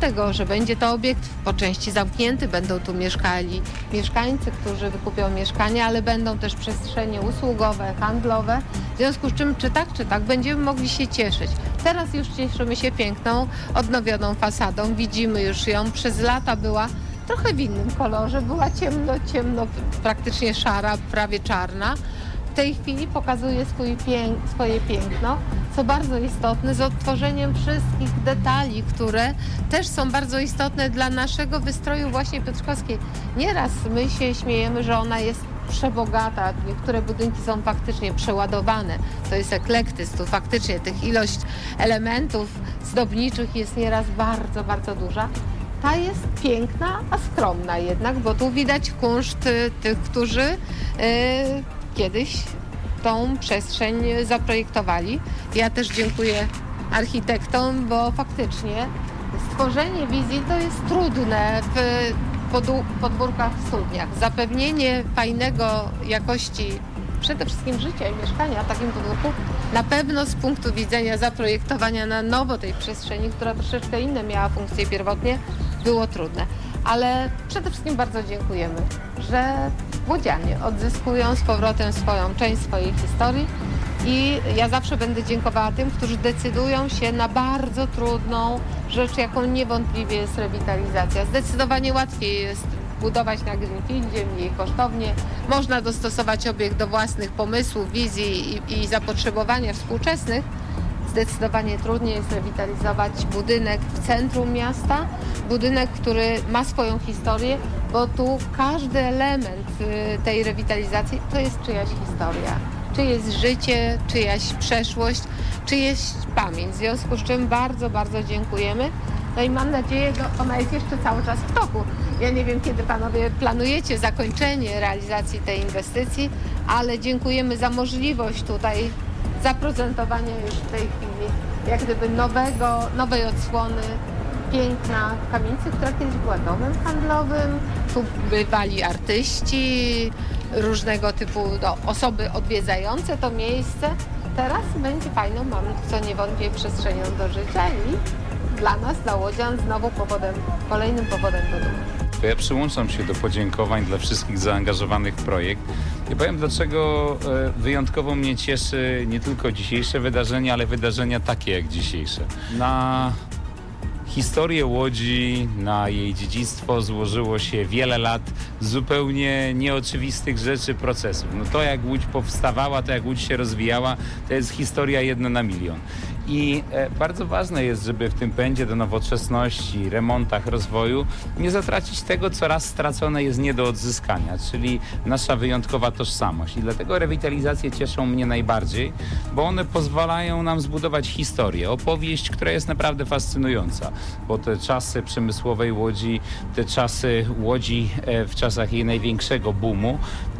tego, że będzie to obiekt po części zamknięty, będą tu mieszkali mieszkańcy, którzy wykupią mieszkanie, ale będą też przestrzenie usługowe, handlowe, w związku z czym czy tak, będziemy mogli się cieszyć. Teraz już cieszymy się piękną, odnowioną fasadą, widzimy już ją, przez lata była trochę w innym kolorze, była ciemno, praktycznie szara, prawie czarna. W tej chwili pokazuje swoje piękno, co bardzo istotne, z odtworzeniem wszystkich detali, które też są bardzo istotne dla naszego wystroju właśnie piotrkowskiej. Nieraz my się śmiejemy, że ona jest przebogata, niektóre budynki są faktycznie przeładowane, to jest eklektyzm, tu faktycznie tych ilość elementów zdobniczych jest nieraz bardzo, bardzo duża. Ta jest piękna, a skromna jednak, bo tu widać kunszt tych, którzy kiedyś tą przestrzeń zaprojektowali. Ja też dziękuję architektom, bo faktycznie stworzenie wizji to jest trudne w podwórkach, w studniach. Zapewnienie fajnego jakości przede wszystkim życia i mieszkania w takim podwórku na pewno z punktu widzenia zaprojektowania na nowo tej przestrzeni, która troszeczkę inne miała funkcje pierwotnie, było trudne. Ale przede wszystkim bardzo dziękujemy, że łodzianie odzyskują z powrotem swoją część swojej historii i ja zawsze będę dziękowała tym, którzy decydują się na bardzo trudną rzecz, jaką niewątpliwie jest rewitalizacja. Zdecydowanie łatwiej jest budować na greenfieldzie, mniej kosztownie. Można dostosować obiekt do własnych pomysłów, wizji i zapotrzebowania współczesnych. Zdecydowanie trudniej jest rewitalizować budynek w centrum miasta, budynek, który ma swoją historię, bo tu każdy element tej rewitalizacji to jest czyjaś historia, czyjeś życie, czyjaś przeszłość, czyjaś pamięć. W związku z czym bardzo, bardzo dziękujemy. No i mam nadzieję, że ona jest jeszcze cały czas w toku. Ja nie wiem, kiedy panowie planujecie zakończenie realizacji tej inwestycji, ale dziękujemy za możliwość tutaj zaprezentowania już w tej chwili jak gdyby nowej odsłony piękna kamienicy, która kiedyś była domem handlowym. Tu bywali artyści, różnego typu osoby odwiedzające to miejsce. Teraz będzie fajną, mam co niewątpliwie przestrzenią do życia i dla nas, dla łodzian, znowu kolejnym powodem do dumy. To ja przyłączam się do podziękowań dla wszystkich zaangażowanych w projekt. I powiem, dlaczego wyjątkowo mnie cieszy nie tylko dzisiejsze wydarzenie, ale wydarzenia takie jak dzisiejsze. Na historię Łodzi, na jej dziedzictwo złożyło się wiele lat zupełnie nieoczywistych rzeczy, procesów. No to jak Łódź powstawała, to jak Łódź się rozwijała, to jest historia 1 na milion. I bardzo ważne jest, żeby w tym pędzie do nowoczesności, remontach, rozwoju nie zatracić tego, co raz stracone jest nie do odzyskania, czyli nasza wyjątkowa tożsamość. I dlatego rewitalizacje cieszą mnie najbardziej, bo one pozwalają nam zbudować historię, opowieść, która jest naprawdę fascynująca, bo te czasy przemysłowej Łodzi, te czasy Łodzi w czasach jej największego boomu,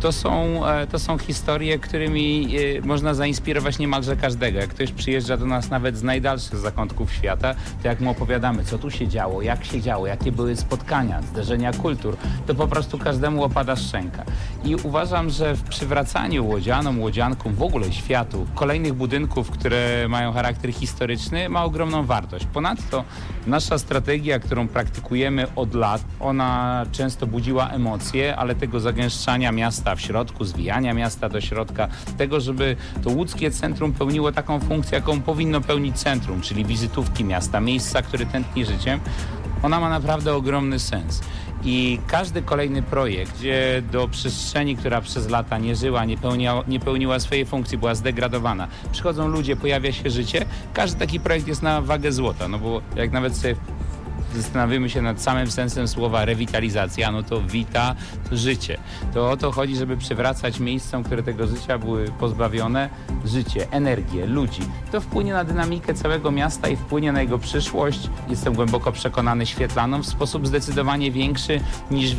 to są historie, którymi można zainspirować niemalże każdego. Jak ktoś przyjeżdża do nas nawet z najdalszych zakątków świata, to jak mu opowiadamy, co tu się działo, jakie były spotkania, zderzenia kultur, to po prostu każdemu opada szczęka. I uważam, że w przywracaniu łodzianom, łodziankom, w ogóle światu, kolejnych budynków, które mają charakter historyczny, ma ogromną wartość. Ponadto nasza strategia, którą praktykujemy od lat, ona często budziła emocje, ale tego zagęszczania miasta w środku, zwijania miasta do środka, tego, żeby to łódzkie centrum pełniło taką funkcję, jaką powinno pełnić centrum, czyli wizytówki miasta, miejsca, które tętni życiem, ona ma naprawdę ogromny sens. I każdy kolejny projekt, gdzie do przestrzeni, która przez lata nie żyła, nie pełniła swojej funkcji, była zdegradowana, przychodzą ludzie, pojawia się życie, każdy taki projekt jest na wagę złota, no bo jak nawet sobie zastanowimy się nad samym sensem słowa rewitalizacja, no to wita to życie. To o to chodzi, żeby przywracać miejscom, które tego życia były pozbawione, życie, energię, ludzi. To wpłynie na dynamikę całego miasta i wpłynie na jego przyszłość. Jestem głęboko przekonany, świetlaną w sposób zdecydowanie większy niż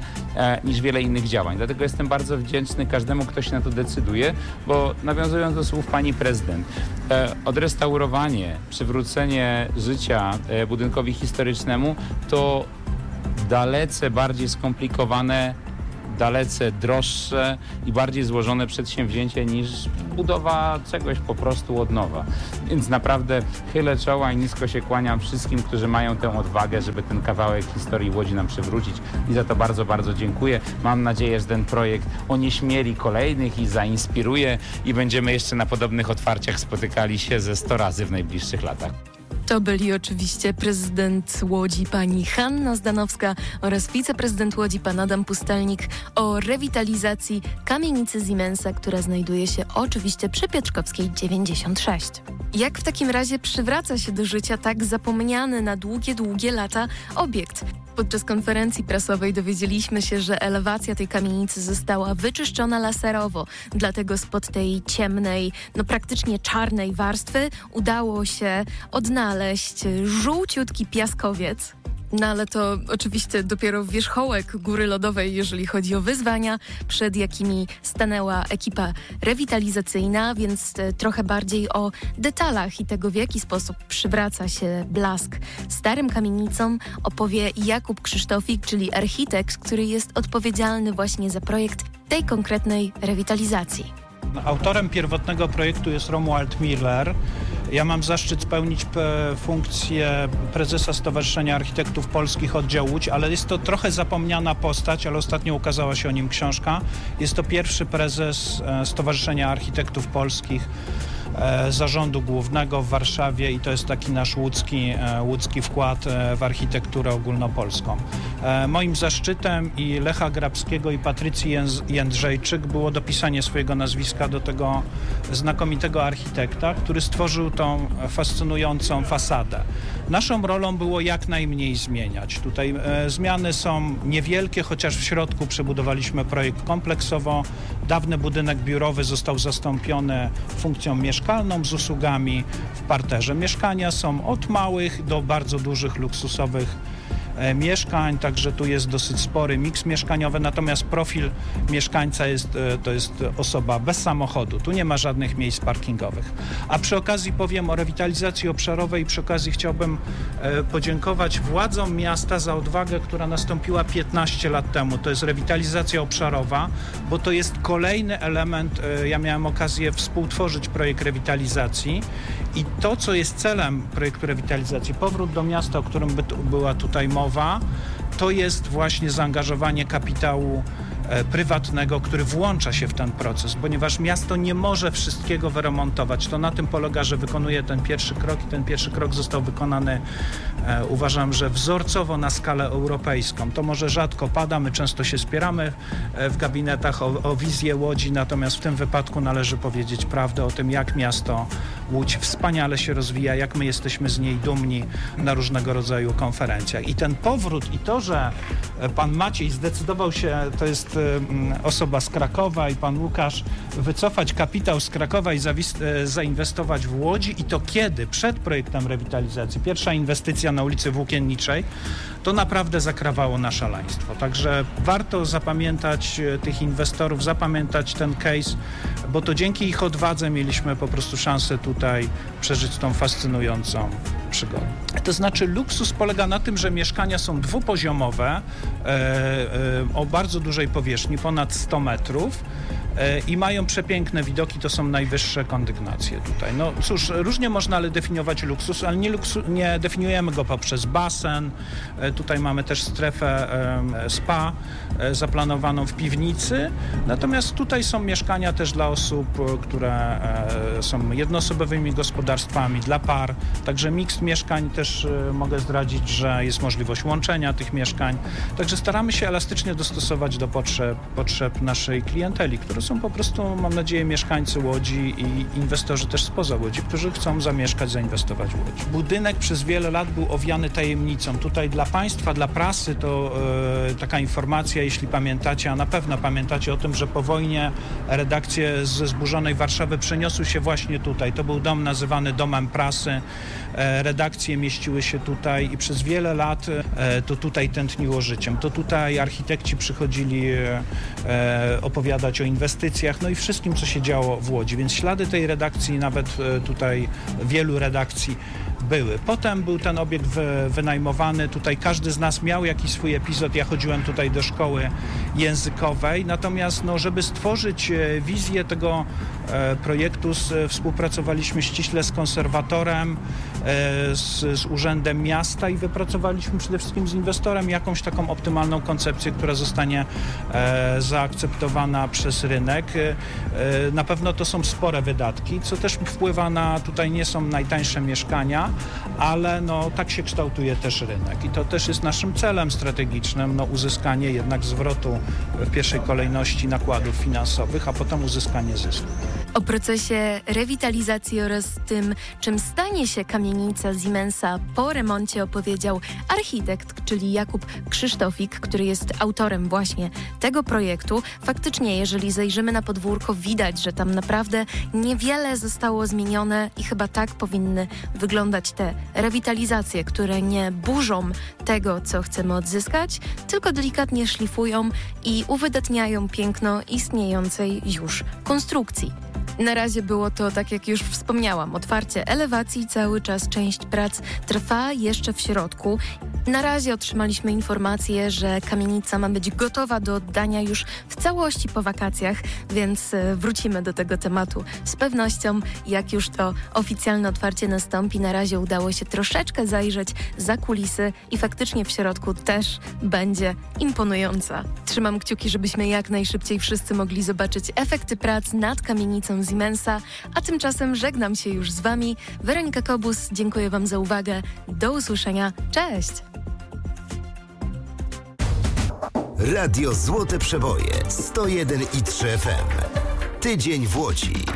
wiele innych działań. Dlatego jestem bardzo wdzięczny każdemu, kto się na to decyduje, bo nawiązując do słów pani prezydent, odrestaurowanie, przywrócenie życia budynkowi historycznemu to dalece bardziej skomplikowane dalece droższe i bardziej złożone przedsięwzięcie niż budowa czegoś po prostu od nowa. Więc naprawdę chylę czoła i nisko się kłaniam wszystkim, którzy mają tę odwagę, żeby ten kawałek historii Łodzi nam przywrócić i za to bardzo, bardzo dziękuję. Mam nadzieję, że ten projekt onieśmieli kolejnych i zainspiruje i będziemy jeszcze na podobnych otwarciach spotykali się ze 100 razy w najbliższych latach. To byli oczywiście prezydent Łodzi pani Hanna Zdanowska oraz wiceprezydent Łodzi pan Adam Pustelnik o rewitalizacji kamienicy Siemensa, która znajduje się oczywiście przy Piotrkowskiej 96. Jak w takim razie przywraca się do życia tak zapomniany na długie, długie lata obiekt? Podczas konferencji prasowej dowiedzieliśmy się, że elewacja tej kamienicy została wyczyszczona laserowo. Dlatego spod tej ciemnej, praktycznie czarnej warstwy udało się odnaleźć żółciutki piaskowiec. No ale to oczywiście dopiero wierzchołek góry lodowej, jeżeli chodzi o wyzwania, przed jakimi stanęła ekipa rewitalizacyjna, więc trochę bardziej o detalach i tego, w jaki sposób przywraca się blask starym kamienicom, opowie Jakub Krzysztofik, czyli architekt, który jest odpowiedzialny właśnie za projekt tej konkretnej rewitalizacji. Autorem pierwotnego projektu jest Romuald Miller. Ja mam zaszczyt spełnić funkcję prezesa Stowarzyszenia Architektów Polskich Oddział Łódź, ale jest to trochę zapomniana postać, ale ostatnio ukazała się o nim książka. Jest to pierwszy prezes Stowarzyszenia Architektów Polskich, Zarządu Głównego w Warszawie i to jest taki nasz łódzki wkład w architekturę ogólnopolską. Moim zaszczytem i Lecha Grabskiego i Patrycji Jędrzejczyk było dopisanie swojego nazwiska do tego znakomitego architekta, który stworzył tą fascynującą fasadę. Naszą rolą było jak najmniej zmieniać. Tutaj zmiany są niewielkie, chociaż w środku przebudowaliśmy projekt kompleksowo. Dawny budynek biurowy został zastąpiony funkcją mieszkalną z usługami w parterze. Mieszkania są od małych do bardzo dużych, luksusowych mieszkań, także tu jest dosyć spory miks mieszkaniowy, natomiast profil mieszkańca to jest osoba bez samochodu. Tu nie ma żadnych miejsc parkingowych. A przy okazji powiem o rewitalizacji obszarowej i przy okazji chciałbym podziękować władzom miasta za odwagę, która nastąpiła 15 lat temu. To jest rewitalizacja obszarowa, bo to jest kolejny element. Ja miałem okazję współtworzyć projekt rewitalizacji i to, co jest celem projektu rewitalizacji, powrót do miasta, o którym była tutaj mowa, to jest właśnie zaangażowanie kapitału prywatnego, który włącza się w ten proces, ponieważ miasto nie może wszystkiego wyremontować. To na tym polega, że wykonuje ten pierwszy krok i ten pierwszy krok został wykonany, uważam, że wzorcowo na skalę europejską. To może rzadko pada, my często się spieramy w gabinetach o wizję Łodzi, natomiast w tym wypadku należy powiedzieć prawdę o tym, jak miasto Łódź wspaniale się rozwija, jak my jesteśmy z niej dumni na różnego rodzaju konferencjach. I ten powrót i to, że pan Maciej zdecydował się, to jest osoba z Krakowa i pan Łukasz, wycofać kapitał z Krakowa i zainwestować w Łodzi i to kiedy? Przed projektem rewitalizacji. Pierwsza inwestycja na ulicy Włókienniczej, to naprawdę zakrawało na szaleństwo. Także warto zapamiętać tych inwestorów, zapamiętać ten case, bo to dzięki ich odwadze mieliśmy po prostu szansę tutaj przeżyć tą fascynującą przygodę. To znaczy luksus polega na tym, że mieszkania są dwupoziomowe, o bardzo dużej powierzchni, ponad 100 metrów i mają przepiękne widoki, to są najwyższe kondygnacje tutaj. No cóż, różnie można definiować luksus, ale nie definiujemy go poprzez basen. Tutaj mamy też strefę spa zaplanowaną w piwnicy, natomiast tutaj są mieszkania też dla osób, które są jednoosobowymi gospodarstwami, dla par, także miks mieszkań też mogę zdradzić, że jest możliwość łączenia tych mieszkań, także staramy się elastycznie dostosować do potrzeb naszej klienteli, które są po prostu, mam nadzieję, mieszkańcy Łodzi i inwestorzy też spoza Łodzi, którzy chcą zamieszkać, zainwestować w Łodzi. Budynek przez wiele lat był owiany tajemnicą. Tutaj dla państwa, dla prasy to taka informacja, jeśli pamiętacie, a na pewno pamiętacie o tym, że po wojnie redakcje ze zburzonej Warszawy przeniosły się właśnie tutaj. To był dom nazywany Domem Prasy. Redakcje mieściły się tutaj i przez wiele lat to tutaj tętniło życiem. To tutaj architekci przychodzili opowiadać o inwestycjach, no i wszystkim, co się działo w Łodzi. Więc ślady tej redakcji, nawet tutaj wielu redakcji były. Potem był ten obiekt wynajmowany. Tutaj każdy z nas miał jakiś swój epizod. Ja chodziłem tutaj do szkoły językowej. Natomiast żeby stworzyć wizję tego projektu, współpracowaliśmy ściśle z konserwatorem, z Urzędem Miasta i wypracowaliśmy przede wszystkim z inwestorem jakąś taką optymalną koncepcję, która zostanie zaakceptowana przez rynek. Na pewno to są spore wydatki, co też wpływa na, tutaj nie są najtańsze mieszkania, ale tak się kształtuje też rynek i to też jest naszym celem strategicznym, uzyskanie jednak zwrotu w pierwszej kolejności nakładów finansowych, a potem uzyskanie zysku. O procesie rewitalizacji oraz tym, czym stanie się kamienica Siemensa po remoncie, opowiedział architekt, czyli Jakub Krzysztofik, który jest autorem właśnie tego projektu. Faktycznie, jeżeli zajrzymy na podwórko, widać, że tam naprawdę niewiele zostało zmienione i chyba tak powinny wyglądać te rewitalizacje, które nie burzą tego, co chcemy odzyskać, tylko delikatnie szlifują i uwydatniają piękno istniejącej już konstrukcji. Na razie było to, tak jak już wspomniałam, otwarcie elewacji, cały czas część prac trwa jeszcze w środku. Na razie otrzymaliśmy informację, że kamienica ma być gotowa do oddania już w całości po wakacjach, więc wrócimy do tego tematu z pewnością, jak już to oficjalne otwarcie nastąpi. Na razie udało się troszeczkę zajrzeć za kulisy i faktycznie w środku też będzie imponująca. Trzymam kciuki, żebyśmy jak najszybciej wszyscy mogli zobaczyć efekty prac nad kamienicą Siemensa, a tymczasem żegnam się już z Wami. Weronika Kobus, dziękuję Wam za uwagę. Do usłyszenia. Cześć! Radio Złote Przeboje 101,3 FM. Tydzień w Łodzi.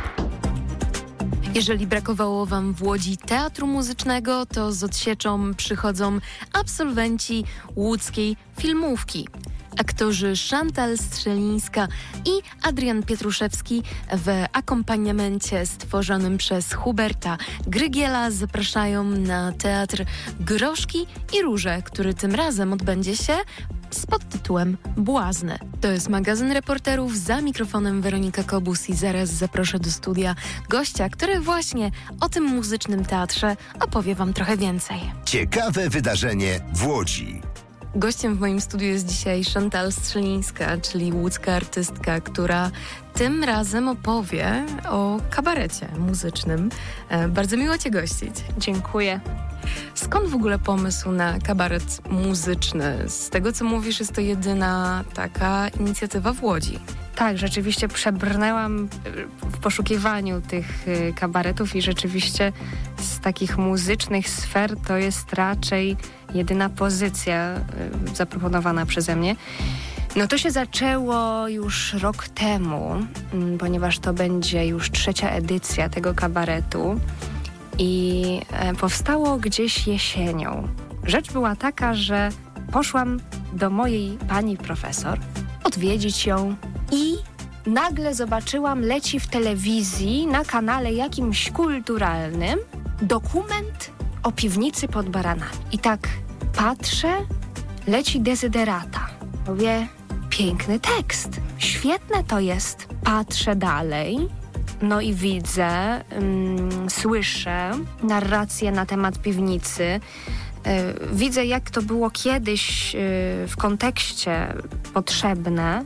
Jeżeli brakowało Wam w Łodzi teatru muzycznego, to z odsieczą przychodzą absolwenci łódzkiej filmówki. Aktorzy Chantal Strzelińska i Adrian Pietruszewski w akompaniamencie stworzonym przez Huberta Grygiela zapraszają na teatr Groszki i Róże, który tym razem odbędzie się z podtytułem Błazny. To jest magazyn reporterów, za mikrofonem Weronika Kobus i zaraz zaproszę do studia gościa, który właśnie o tym muzycznym teatrze opowie Wam trochę więcej. Ciekawe wydarzenie w Łodzi. Gościem w moim studiu jest dzisiaj Chantal Strzelińska, czyli łódzka artystka, która tym razem opowie o kabarecie muzycznym. Bardzo miło Cię gościć. Dziękuję. Skąd w ogóle pomysł na kabaret muzyczny? Z tego, co mówisz, jest to jedyna taka inicjatywa w Łodzi. Tak, rzeczywiście przebrnęłam w poszukiwaniu tych kabaretów i rzeczywiście z takich muzycznych sfer to jest raczej jedyna pozycja zaproponowana przeze mnie. No to się zaczęło już rok temu, ponieważ to będzie już 3. edycja tego kabaretu i powstało gdzieś jesienią. Rzecz była taka, że poszłam do mojej pani profesor odwiedzić ją i nagle zobaczyłam, leci w telewizji na kanale jakimś kulturalnym dokument o piwnicy pod Baranami. I tak patrzę, leci Dezyderata. Mówię, piękny tekst, świetne to jest. Patrzę dalej, no i widzę, słyszę narrację na temat piwnicy. Widzę, jak to było kiedyś w kontekście potrzebne,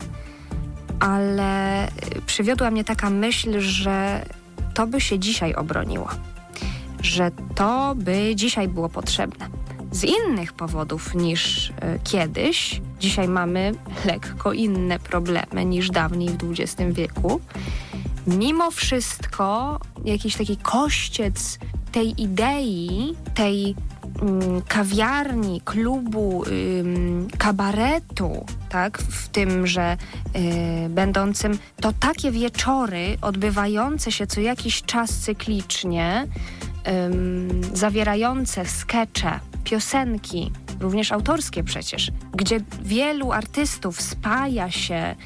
ale przywiodła mnie taka myśl, że to by się dzisiaj obroniło, że to by dzisiaj było potrzebne. Z innych powodów niż kiedyś. Dzisiaj mamy lekko inne problemy niż dawniej w XX wieku. Mimo wszystko jakiś taki kościec tej idei, tej kawiarni, klubu, kabaretu, tak, w tym, że będącym to takie wieczory odbywające się co jakiś czas cyklicznie, zawierające skecze, piosenki, również autorskie przecież, gdzie wielu artystów spaja się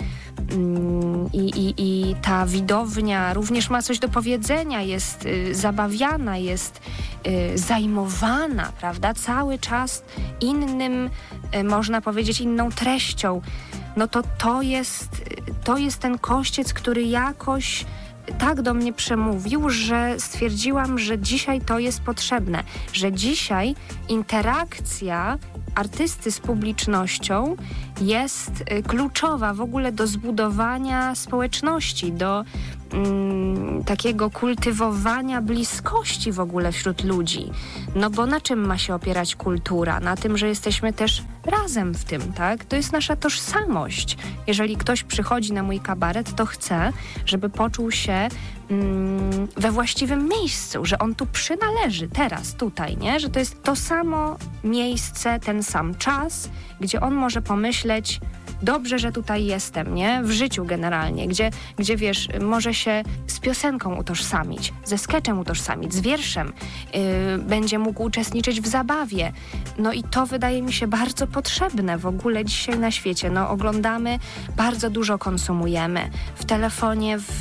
i ta widownia również ma coś do powiedzenia, jest zabawiana, jest zajmowana, prawda, cały czas innym, można powiedzieć, inną treścią. No to jest ten kościec, który jakoś tak do mnie przemówił, że stwierdziłam, że dzisiaj to jest potrzebne, że dzisiaj interakcja artysty z publicznością jest kluczowa w ogóle do zbudowania społeczności, do takiego kultywowania bliskości w ogóle wśród ludzi. No bo na czym ma się opierać kultura? Na tym, że jesteśmy też razem w tym, tak? To jest nasza tożsamość. Jeżeli ktoś przychodzi na mój kabaret, to chcę, żeby poczuł się we właściwym miejscu, że on tu przynależy teraz, tutaj, nie? Że to jest to samo miejsce, ten sam czas, gdzie on może pomyśleć, dobrze, że tutaj jestem, nie? W życiu generalnie, gdzie wiesz, może się z piosenką utożsamić, ze skeczem utożsamić, z wierszem, będzie mógł uczestniczyć w zabawie. No i to wydaje mi się bardzo potrzebne w ogóle dzisiaj na świecie. No oglądamy, bardzo dużo konsumujemy w telefonie, w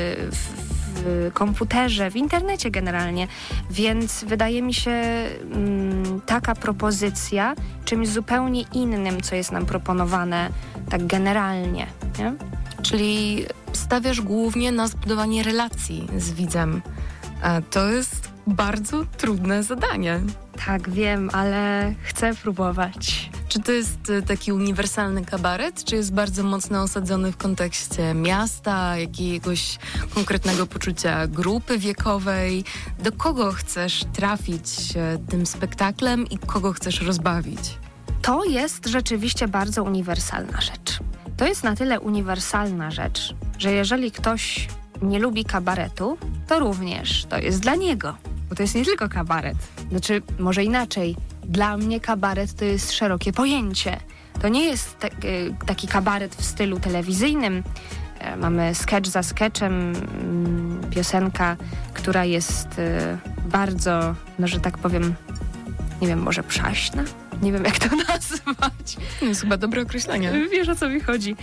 komputerze, w internecie generalnie, więc wydaje mi się taka propozycja czymś zupełnie innym, co jest nam proponowane tak generalnie, nie? Czyli stawiasz głównie na zbudowanie relacji z widzem. A to jest bardzo trudne zadanie. Tak, wiem, ale chcę próbować. Czy to jest taki uniwersalny kabaret, czy jest bardzo mocno osadzony w kontekście miasta, jakiegoś konkretnego poczucia grupy wiekowej? Do kogo chcesz trafić tym spektaklem i kogo chcesz rozbawić? To jest rzeczywiście bardzo uniwersalna rzecz. To jest na tyle uniwersalna rzecz, że jeżeli ktoś nie lubi kabaretu, to również to jest dla niego. Bo to jest nie tylko kabaret. Znaczy, może inaczej. Dla mnie kabaret to jest szerokie pojęcie. To nie jest taki kabaret w stylu telewizyjnym. Mamy sketch za sketchem, piosenka, która jest bardzo, no że tak powiem, nie wiem, może przaśna? Nie wiem, jak to nazwać. To jest chyba dobre określenie. Wiesz, o co mi chodzi.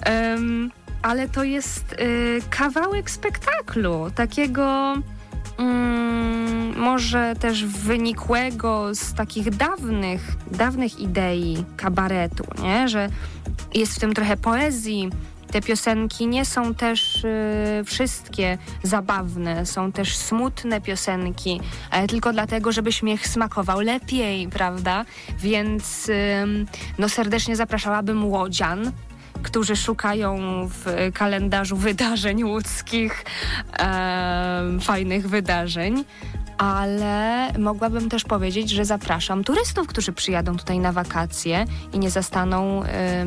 Ale to jest kawałek spektaklu, takiego może też wynikłego z takich dawnych idei kabaretu, nie? Że jest w tym trochę poezji. Te piosenki nie są też wszystkie zabawne, są też smutne piosenki, ale tylko dlatego, żeby śmiech smakował lepiej, prawda? Więc no serdecznie zapraszałabym łodzian, którzy szukają w kalendarzu wydarzeń łódzkich, fajnych wydarzeń, ale mogłabym też powiedzieć, że zapraszam turystów, którzy przyjadą tutaj na wakacje i nie zastaną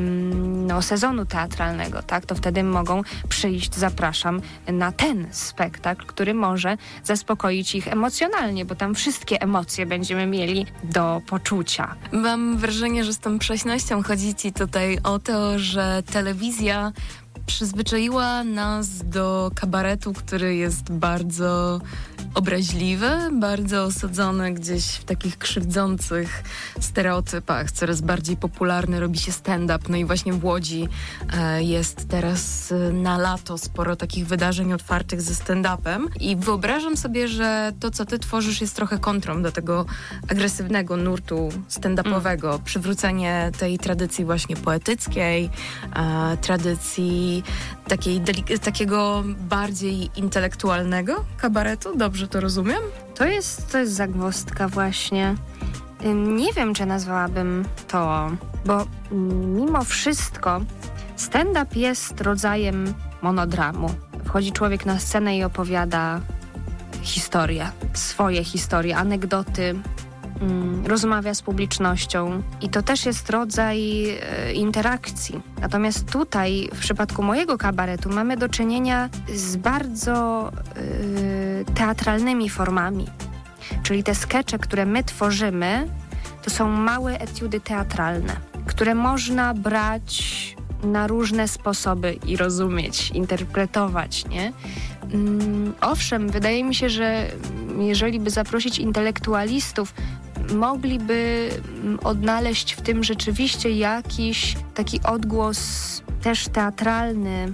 sezonu teatralnego, tak? To wtedy mogą przyjść, zapraszam, na ten spektakl, który może zaspokoić ich emocjonalnie, bo tam wszystkie emocje będziemy mieli do poczucia. Mam wrażenie, że z tą prześnością chodzi ci tutaj o to, że telewizja przyzwyczaiła nas do kabaretu, który jest bardzo obraźliwy, bardzo osadzony gdzieś w takich krzywdzących stereotypach. Coraz bardziej popularny robi się stand-up. No i właśnie w Łodzi jest teraz na lato sporo takich wydarzeń otwartych ze stand-upem. I wyobrażam sobie, że to, co ty tworzysz, jest trochę kontrą do tego agresywnego nurtu stand-upowego. Przywrócenie tej tradycji właśnie poetyckiej, tradycji takiego bardziej intelektualnego kabaretu. Dobrze to rozumiem? To jest zagwozdka właśnie. Nie wiem, czy nazwałabym to, bo mimo wszystko stand-up jest rodzajem monodramu. Wchodzi człowiek na scenę i opowiada historię, swoje historie, anegdoty, rozmawia z publicznością i to też jest rodzaj interakcji. Natomiast tutaj, w przypadku mojego kabaretu, mamy do czynienia z bardzo teatralnymi formami. Czyli te skecze, które my tworzymy, to są małe etiudy teatralne, które można brać na różne sposoby i rozumieć, interpretować, nie? Owszem, wydaje mi się, że jeżeli by zaprosić intelektualistów, mogliby odnaleźć w tym rzeczywiście jakiś taki odgłos też teatralny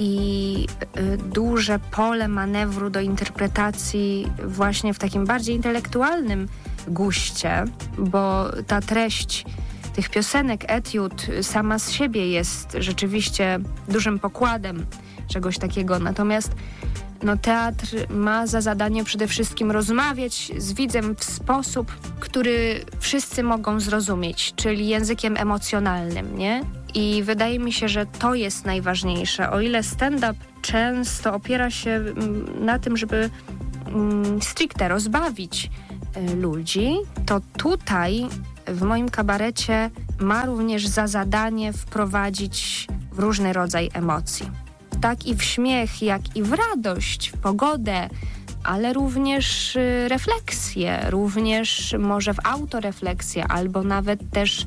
i duże pole manewru do interpretacji właśnie w takim bardziej intelektualnym guście, bo ta treść tych piosenek, etiud sama z siebie jest rzeczywiście dużym pokładem czegoś takiego. Natomiast teatr ma za zadanie przede wszystkim rozmawiać z widzem w sposób, który wszyscy mogą zrozumieć, czyli językiem emocjonalnym, nie? I wydaje mi się, że to jest najważniejsze. O ile stand-up często opiera się na tym, żeby stricte rozbawić ludzi, to tutaj w moim kabarecie ma również za zadanie wprowadzić w różny rodzaj emocji. Tak i w śmiech, jak i w radość, w pogodę, ale również refleksję, również może w autorefleksję, albo nawet też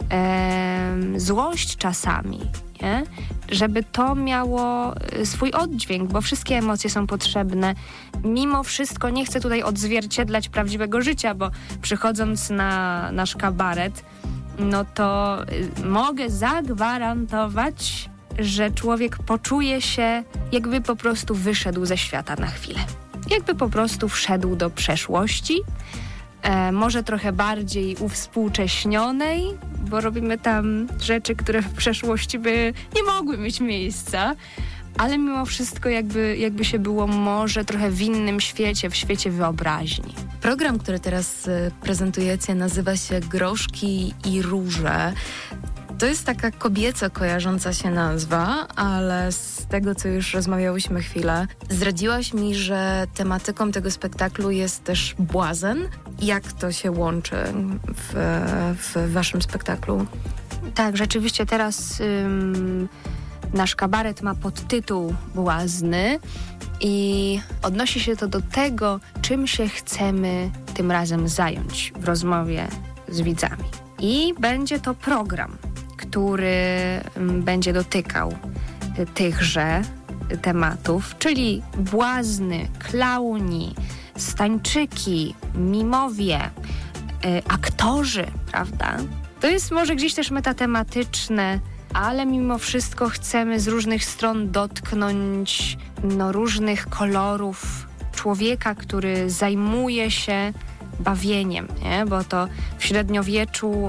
złość czasami, nie? Żeby to miało swój oddźwięk, bo wszystkie emocje są potrzebne. Mimo wszystko nie chcę tutaj odzwierciedlać prawdziwego życia, bo przychodząc na nasz kabaret, to mogę zagwarantować, że człowiek poczuje się, jakby po prostu wyszedł ze świata na chwilę. Jakby po prostu wszedł do przeszłości, może trochę bardziej uwspółcześnionej, bo robimy tam rzeczy, które w przeszłości by nie mogły mieć miejsca, ale mimo wszystko jakby się było może trochę w innym świecie, w świecie wyobraźni. Program, który teraz prezentujecie, nazywa się Groszki i Róże. To jest taka kobieco kojarząca się nazwa, ale z tego, co już rozmawiałyśmy chwilę, zdradziłaś mi, że tematyką tego spektaklu jest też błazen. Jak to się łączy w waszym spektaklu? Tak, rzeczywiście teraz nasz kabaret ma podtytuł Błazny i odnosi się to do tego, czym się chcemy tym razem zająć w rozmowie z widzami. I będzie to program, który będzie dotykał tychże tematów, czyli błazny, klauni, stańczyki, mimowie, aktorzy, prawda? To jest może gdzieś też metatematyczne, ale mimo wszystko chcemy z różnych stron dotknąć różnych kolorów człowieka, który zajmuje się bawieniem, nie? Bo to w średniowieczu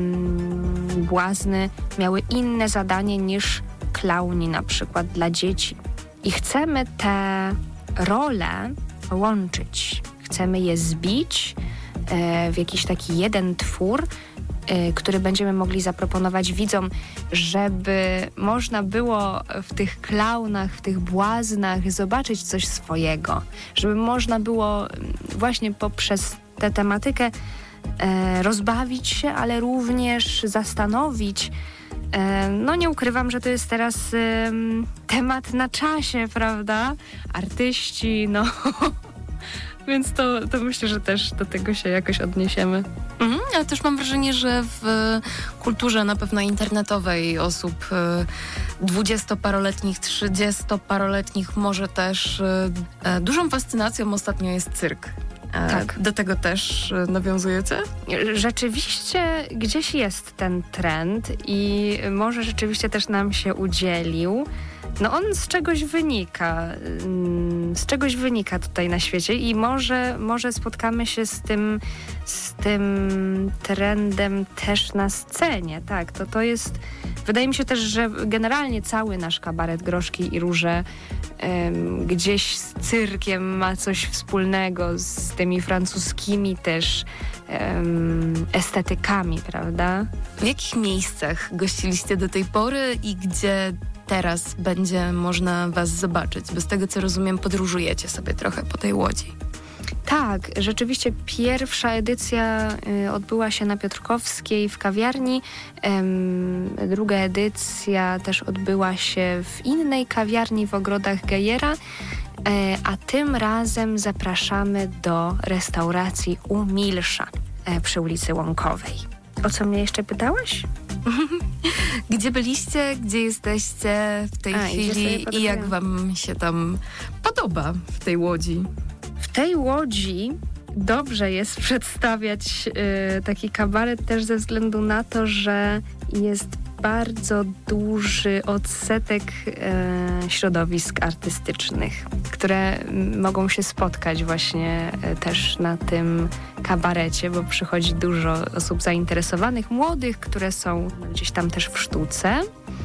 błazny miały inne zadanie niż klauni na przykład dla dzieci. I chcemy te role łączyć. Chcemy je zbić w jakiś taki jeden twór, który będziemy mogli zaproponować widzom, żeby można było w tych klaunach, w tych błaznach zobaczyć coś swojego. Żeby można było właśnie poprzez tę tematykę rozbawić się, ale również zastanowić. Nie ukrywam, że to jest teraz temat na czasie, prawda? Artyści, Więc to myślę, że też do tego się jakoś odniesiemy. Ale też mam wrażenie, że w kulturze na pewno internetowej osób 20-paroletnich, 30-paroletnich może też dużą fascynacją ostatnio jest cyrk. Tak. Do tego też nawiązujecie? Rzeczywiście gdzieś jest ten trend i może rzeczywiście też nam się udzielił. On z czegoś wynika tutaj na świecie i może spotkamy się z tym trendem też na scenie. Tak, to jest, wydaje mi się też, że generalnie cały nasz kabaret Groszki i Róże gdzieś z cyrkiem ma coś wspólnego, z tymi francuskimi też estetykami, prawda? W jakich miejscach gościliście do tej pory i gdzie teraz będzie można was zobaczyć? Bo z tego, co rozumiem, podróżujecie sobie trochę po tej Łodzi. Tak, rzeczywiście pierwsza edycja odbyła się na Piotrkowskiej w kawiarni. Druga edycja też odbyła się w innej kawiarni w Ogrodach Gejera. A tym razem zapraszamy do restauracji u Milsza przy ulicy Łąkowej. O co mnie jeszcze pytałaś? Gdzie byliście, gdzie jesteście w tej chwili i jak wam się tam podoba w tej Łodzi? W tej Łodzi dobrze jest przedstawiać taki kabaret też ze względu na to, że jest bardzo duży odsetek środowisk artystycznych, które mogą się spotkać właśnie też na tym kabarecie, bo przychodzi dużo osób zainteresowanych, młodych, które są gdzieś tam też w sztuce.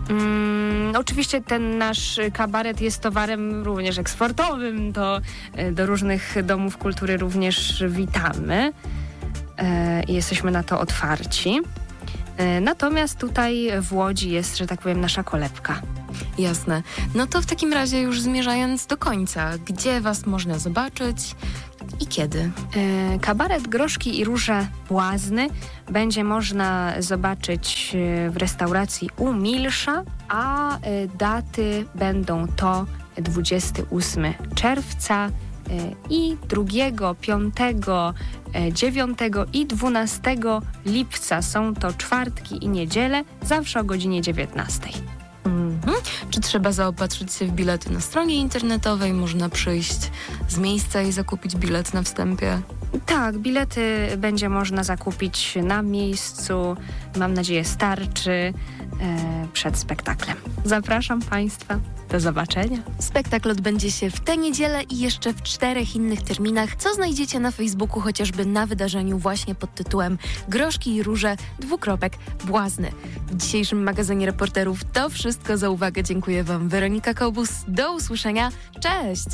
Oczywiście ten nasz kabaret jest towarem również eksportowym, to do różnych domów kultury również witamy i jesteśmy na to otwarci. Natomiast tutaj w Łodzi jest, że tak powiem, nasza kolebka. Jasne. No to w takim razie już zmierzając do końca, gdzie was można zobaczyć i kiedy? Kabaret Groszki i Róże Błazny będzie można zobaczyć w restauracji u Milsza, a daty będą to 28 czerwca i 2, 5, 9 i 12 lipca. Są to czwartki i niedziele, zawsze o godzinie 19. Czy trzeba zaopatrzyć się w bilety na stronie internetowej? Można przyjść z miejsca i zakupić bilet na wstępie? Tak, bilety będzie można zakupić na miejscu. Mam nadzieję, starczy przed spektaklem. Zapraszam Państwa. Do zobaczenia. Spektakl odbędzie się w tę niedzielę i jeszcze w 4 innych terminach, co znajdziecie na Facebooku, chociażby na wydarzeniu właśnie pod tytułem Groszki i Róże Błazny. W dzisiejszym magazynie reporterów to wszystko. Za uwagę dziękuję Wam Weronika Kobus. Do usłyszenia. Cześć!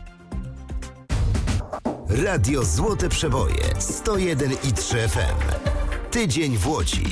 Radio Złote Przeboje 101,3 FM. Tydzień w Łodzi.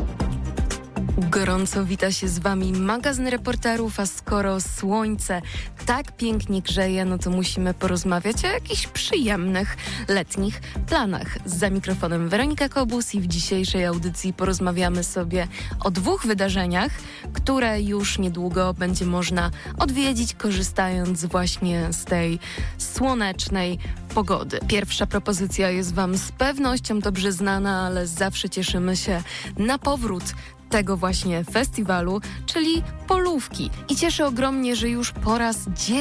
Gorąco wita się z Wami magazyn reporterów, a skoro słońce tak pięknie grzeje, no to musimy porozmawiać o jakichś przyjemnych, letnich planach. Za mikrofonem Weronika Kobus i w dzisiejszej audycji porozmawiamy sobie o 2 wydarzeniach, które już niedługo będzie można odwiedzić, korzystając właśnie z tej słonecznej pogody. Pierwsza propozycja jest Wam z pewnością dobrze znana, ale zawsze cieszymy się na powrót tego właśnie festiwalu, czyli Polówki. I cieszy ogromnie, że już po raz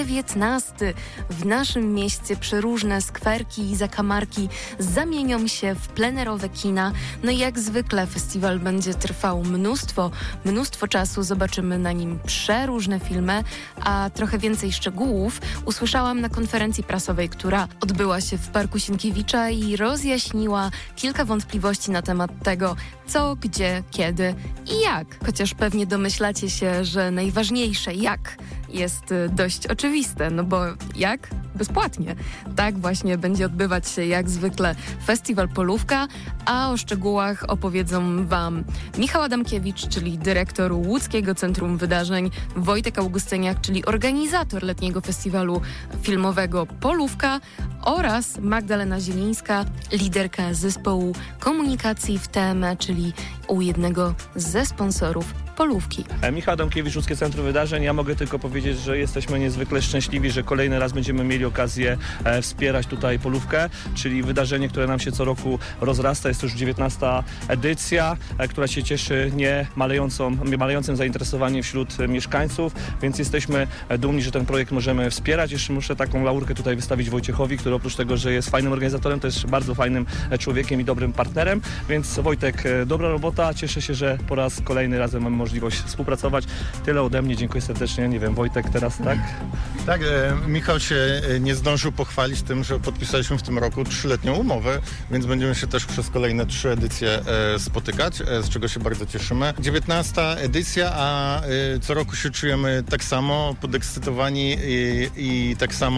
19 w naszym mieście przeróżne skwerki i zakamarki zamienią się w plenerowe kina. No i jak zwykle festiwal będzie trwał mnóstwo czasu. Zobaczymy na nim przeróżne filmy, a trochę więcej szczegółów usłyszałam na konferencji prasowej, która odbyła się w Parku Sienkiewicza i rozjaśniła kilka wątpliwości na temat tego, co, gdzie, kiedy i jak. Chociaż pewnie domyślacie się, że najważniejsze jak jest dość oczywiste, no bo jak? Bezpłatnie. Tak właśnie będzie odbywać się jak zwykle festiwal Polówka, a o szczegółach opowiedzą Wam Michał Adamkiewicz, czyli dyrektor Łódzkiego Centrum Wydarzeń, Wojtek Augustyniak, czyli organizator letniego festiwalu filmowego Polówka oraz Magdalena Zielińska, liderka zespołu komunikacji w TM, czyli u jednego ze sponsorów Polówki. Michał Adamkiewicz, Łódzkie Centrum Wydarzeń. Ja mogę tylko powiedzieć, że jesteśmy niezwykle szczęśliwi, że kolejny raz będziemy mieli okazję wspierać tutaj Polówkę, czyli wydarzenie, które nam się co roku rozrasta. Jest to już 19. edycja, która się cieszy malejącym zainteresowaniem wśród mieszkańców, więc jesteśmy dumni, że ten projekt możemy wspierać. Jeszcze muszę taką laurkę tutaj wystawić Wojciechowi, który oprócz tego, że jest fajnym organizatorem, to jest bardzo fajnym człowiekiem i dobrym partnerem, więc Wojtek, dobra robota. Cieszę się, że po raz kolejny razem mamy możliwość współpracować. Tyle ode mnie, dziękuję serdecznie. Nie wiem, Wojtek teraz, tak? Tak, Michał się nie zdążył pochwalić tym, że podpisaliśmy w tym roku 3-letnią umowę, więc będziemy się też przez kolejne 3 edycje spotykać, z czego się bardzo cieszymy. 19. edycja, a co roku się czujemy tak samo podekscytowani i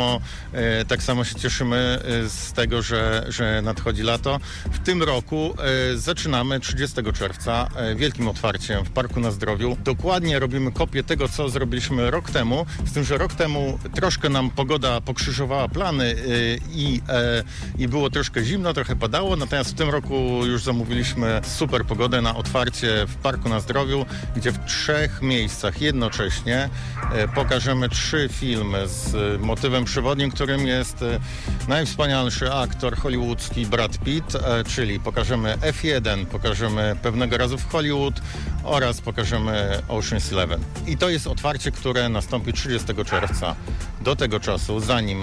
tak samo się cieszymy z tego, że nadchodzi lato. W tym roku zaczynamy 30 czerwca wielkim otwarciem w Parku na Zdrowiu. Dokładnie robimy kopię tego, co zrobiliśmy rok temu, z tym, że rok temu troszkę nam pogoda pokrzyżowała plany i było troszkę zimno, trochę padało, natomiast w tym roku już zamówiliśmy super pogodę na otwarcie w Parku na Zdrowiu, gdzie w 3 miejscach jednocześnie pokażemy 3 filmy z motywem przewodnim, którym jest najwspanialszy aktor hollywoodzki Brad Pitt, czyli pokażemy F1, pokażemy Pewnego razu w Hollywood oraz pokażemy Ocean's 11. I to jest otwarcie, które nastąpi 30 czerwca Do tego czasu,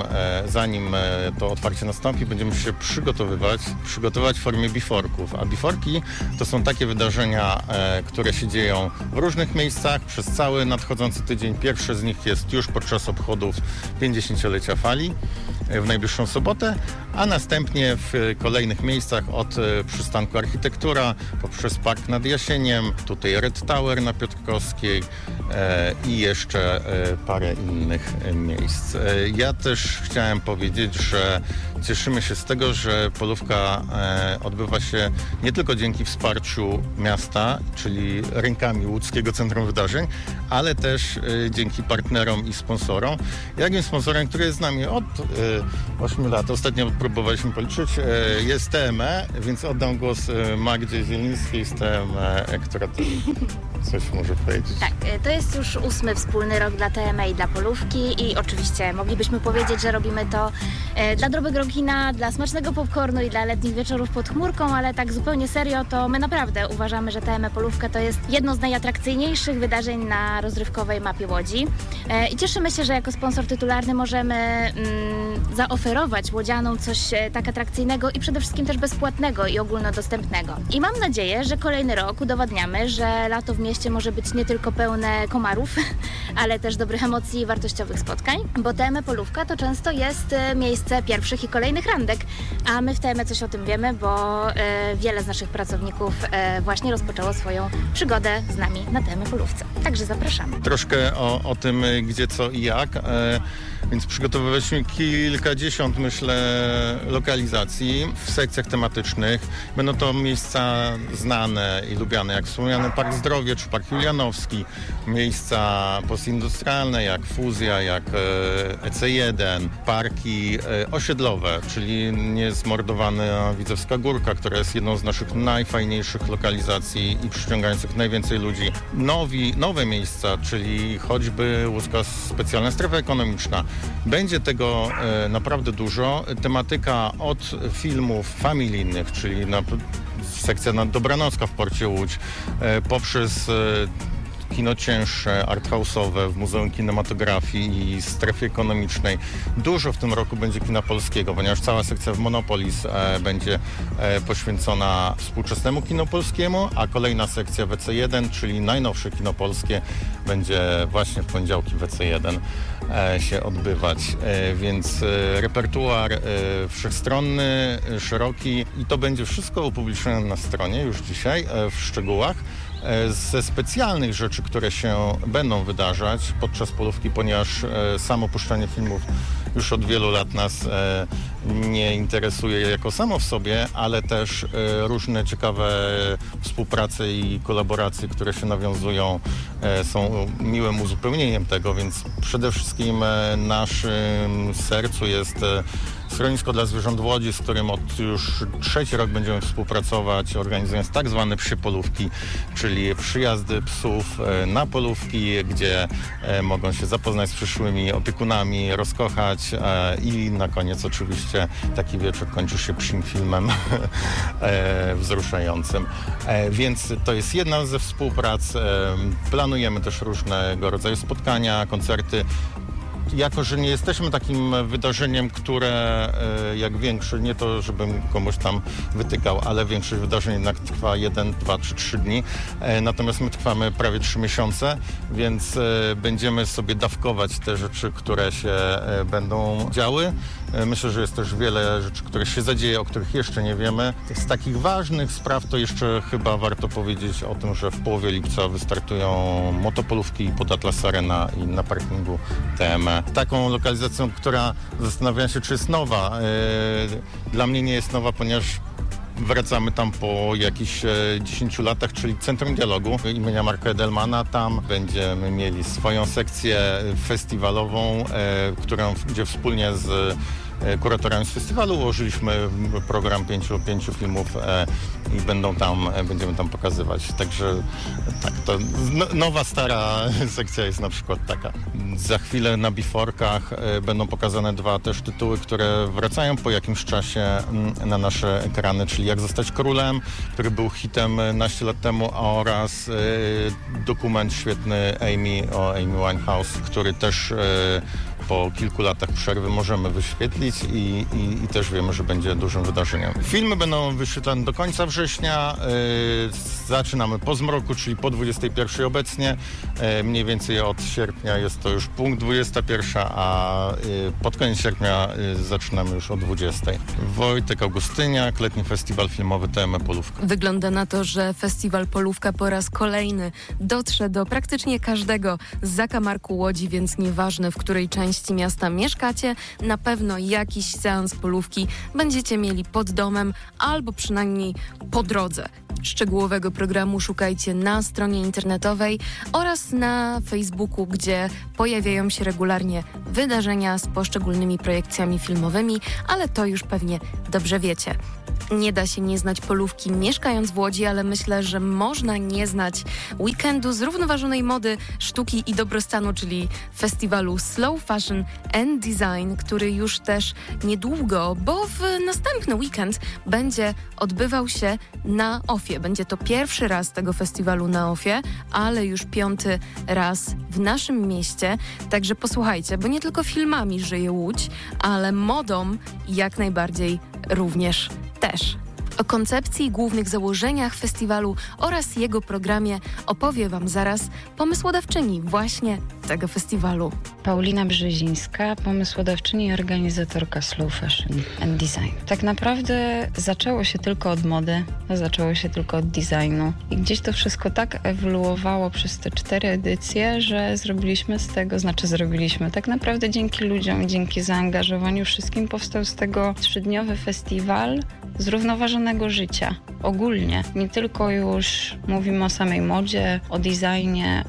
zanim to otwarcie nastąpi, będziemy się przygotowywać w formie biforków. A biforki to są takie wydarzenia, które się dzieją w różnych miejscach przez cały nadchodzący tydzień. Pierwszy z nich jest już podczas obchodów 50-lecia Fali w najbliższą sobotę, a następnie w kolejnych miejscach od przystanku Architektura poprzez Park nad Jasieniem, tutaj Red Tower na Piotrkowskiej i jeszcze parę innych miejsc. Ja też chciałem powiedzieć, że cieszymy się z tego, że Polówka odbywa się nie tylko dzięki wsparciu miasta, czyli rękami Łódzkiego Centrum Wydarzeń, ale też dzięki partnerom i sponsorom. Jakim sponsorem, który jest z nami od 8 lat, ostatnio próbowaliśmy policzyć, jest TME, więc oddam głos Magdzie Zielińskiej z TME, która też coś może powiedzieć. Tak, to jest już 8. wspólny rok dla TME i dla Polówki i oczywiście moglibyśmy powiedzieć, że robimy to dla dobrego kina, dla smacznego popcornu i dla letnich wieczorów pod chmurką, ale tak zupełnie serio to my naprawdę uważamy, że TME Polówka to jest jedno z najatrakcyjniejszych wydarzeń na rozrywkowej mapie Łodzi i cieszymy się, że jako sponsor tytularny możemy zaoferować łodzianom coś tak atrakcyjnego i przede wszystkim też bezpłatnego i ogólnodostępnego. I mam nadzieję, że kolejny rok udowadniamy, że lato w mieście może być nie tylko pełne komarów, ale też dobrych emocji i wartościowych spotkań, bo TME Polówka to często jest miejsce pierwszych i kolejnych randek, a my w TME coś o tym wiemy, bo wiele z naszych pracowników właśnie rozpoczęło swoją przygodę z nami na TME Polówce. Także zapraszamy. Troszkę o tym, gdzie, co i jak, więc przygotowywaliśmy kilkadziesiąt, myślę, lokalizacji w sekcjach tematycznych. Będą to miejsca znane i lubiane, jak wspomniany Park Zdrowie czy Park Julianowski, miejsca postindustrialne jak Fuzja, jak EC1, parki osiedlowe, czyli niezmordowana Widzewska Górka, która jest jedną z naszych najfajniejszych lokalizacji i przyciągających najwięcej ludzi. Nowe miejsca, czyli choćby Łódzka Specjalna Strefa Ekonomiczna. Będzie tego naprawdę dużo. Tematyka od filmów familijnych, czyli sekcja Dobranocka w Porcie Łódź, poprzez kino cięższe, arthouse'owe w Muzeum Kinematografii i Strefie Ekonomicznej. Dużo w tym roku będzie kina polskiego, ponieważ cała sekcja w Monopolis będzie poświęcona współczesnemu kino polskiemu, a kolejna sekcja WC1, czyli najnowsze kino polskie, będzie właśnie w poniedziałki WC1 się odbywać. Więc repertuar wszechstronny, szeroki i to będzie wszystko upublicznione na stronie już dzisiaj w szczegółach. Ze specjalnych rzeczy, które się będą wydarzać podczas Polówki, ponieważ samo puszczanie filmów już od wielu lat nas nie interesuje jako samo w sobie, ale też różne ciekawe współprace i kolaboracje, które się nawiązują, są miłym uzupełnieniem tego, więc przede wszystkim w naszym sercu jest Schronisko dla Zwierząt w Łodzi, z którym od już 3. rok będziemy współpracować, organizując tak zwane psie polówki, czyli przyjazdy psów na polówki, gdzie mogą się zapoznać z przyszłymi opiekunami, rozkochać i na koniec oczywiście taki wieczór kończy się psim filmem wzruszającym. Więc to jest jedna ze współprac. Planujemy też różnego rodzaju spotkania, koncerty. Jako że nie jesteśmy takim wydarzeniem, które jak większość, nie to żebym komuś tam wytykał, ale większość wydarzeń jednak trwa 1, 2 czy 3 dni. Natomiast my trwamy prawie 3 miesiące, więc będziemy sobie dawkować te rzeczy, które się będą działy. Myślę, że jest też wiele rzeczy, które się zadzieje, o których jeszcze nie wiemy. Z takich ważnych spraw to jeszcze chyba warto powiedzieć o tym, że w połowie lipca wystartują motopolówki pod Atlas Arena i na parkingu TME. Taką lokalizacją, która zastanawiam się, czy jest nowa. Dla mnie nie jest nowa, ponieważ wracamy tam po jakichś 10 latach, czyli Centrum Dialogu imienia Marka Edelmana. Tam będziemy mieli swoją sekcję festiwalową, gdzie wspólnie z kuratorami z festiwalu ułożyliśmy program 5 filmów i będziemy tam pokazywać. Także tak, to nowa, stara sekcja jest na przykład taka. Za chwilę na biforkach będą pokazane 2 też tytuły, które wracają po jakimś czasie na nasze ekrany, czyli Jak zostać królem, który był hitem naście lat temu, oraz dokument świetny o Amy Winehouse, który też po kilku latach przerwy możemy wyświetlić i też wiemy, że będzie dużym wydarzeniem. Filmy będą wyświetlane do końca września. Zaczynamy po zmroku, czyli po 21 obecnie. Mniej więcej od sierpnia jest to już punkt 21, a pod koniec sierpnia zaczynamy już o 20. Wojtek Augustyniak, letni festiwal filmowy TM Polówka. Wygląda na to, że festiwal Polówka po raz kolejny dotrze do praktycznie każdego zakamarku Łodzi, więc nieważne, w której części miasta mieszkacie, na pewno jakiś seans Polówki będziecie mieli pod domem albo przynajmniej po drodze. Szczegółowego programu szukajcie na stronie internetowej oraz na Facebooku, gdzie pojawiają się regularnie wydarzenia z poszczególnymi projekcjami filmowymi, ale to już pewnie dobrze wiecie. Nie da się nie znać Polówki mieszkając w Łodzi, ale myślę, że można nie znać weekendu zrównoważonej mody, sztuki i dobrostanu, czyli festiwalu Slow Fashion and Design, który już też niedługo, bo w następny weekend będzie odbywał się na OFie. Będzie to pierwszy raz tego festiwalu na OFie, ale już 5. raz w naszym mieście. Także posłuchajcie, bo nie tylko filmami żyje Łódź, ale modą jak najbardziej również też. O koncepcji i głównych założeniach festiwalu oraz jego programie opowie Wam zaraz pomysłodawczyni właśnie tego festiwalu. Paulina Brzezińska, pomysłodawczyni i organizatorka Slow Fashion and Design. Tak naprawdę zaczęło się tylko od mody, zaczęło się tylko od designu i gdzieś to wszystko tak ewoluowało przez te 4 edycje, że zrobiliśmy tak naprawdę dzięki ludziom, dzięki zaangażowaniu wszystkim powstał z tego 3-dniowy festiwal zrównoważonego życia. Ogólnie, nie tylko już mówimy o samej modzie, o designie,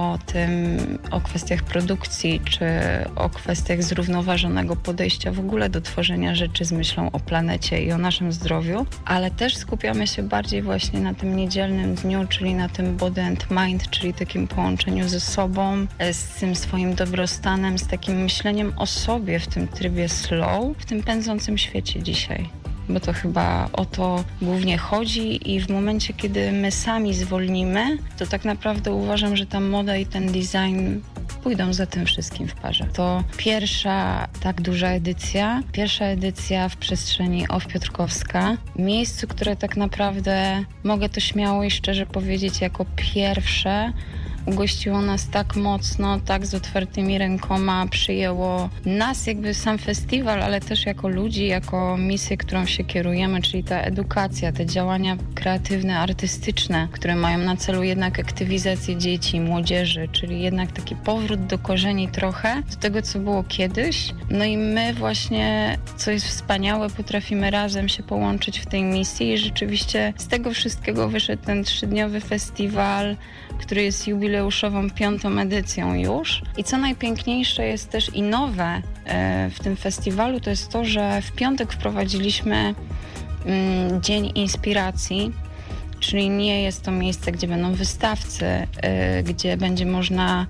o kwestiach produkcji, czy o kwestiach zrównoważonego podejścia w ogóle do tworzenia rzeczy z myślą o planecie i o naszym zdrowiu, ale też skupiamy się bardziej właśnie na tym niedzielnym dniu, czyli na tym body and mind, czyli takim połączeniu ze sobą, z tym swoim dobrostanem, z takim myśleniem o sobie w tym trybie slow, w tym pędzącym świecie dzisiaj. Bo to chyba o to głównie chodzi i w momencie, kiedy my sami zwolnimy, to tak naprawdę uważam, że ta moda i ten design pójdą za tym wszystkim w parze. To pierwsza tak duża edycja, w przestrzeni OFF Piotrkowska, miejscu, które tak naprawdę, mogę to śmiało i szczerze powiedzieć, jako pierwsze ugościło nas tak mocno, tak z otwartymi rękoma, przyjęło nas jakby sam festiwal, ale też jako ludzi, jako misję, którą się kierujemy, czyli ta edukacja, te działania kreatywne, artystyczne, które mają na celu jednak aktywizację dzieci, młodzieży, czyli jednak taki powrót do korzeni trochę, do tego, co było kiedyś. No i my właśnie, co jest wspaniałe, potrafimy razem się połączyć w tej misji i rzeczywiście z tego wszystkiego wyszedł ten 3-dniowy festiwal, który jest jubileuszową 5. edycją już. I co najpiękniejsze jest też i nowe w tym festiwalu, to jest to, że w piątek wprowadziliśmy Dzień Inspiracji, czyli nie jest to miejsce, gdzie będą wystawcy, gdzie będzie można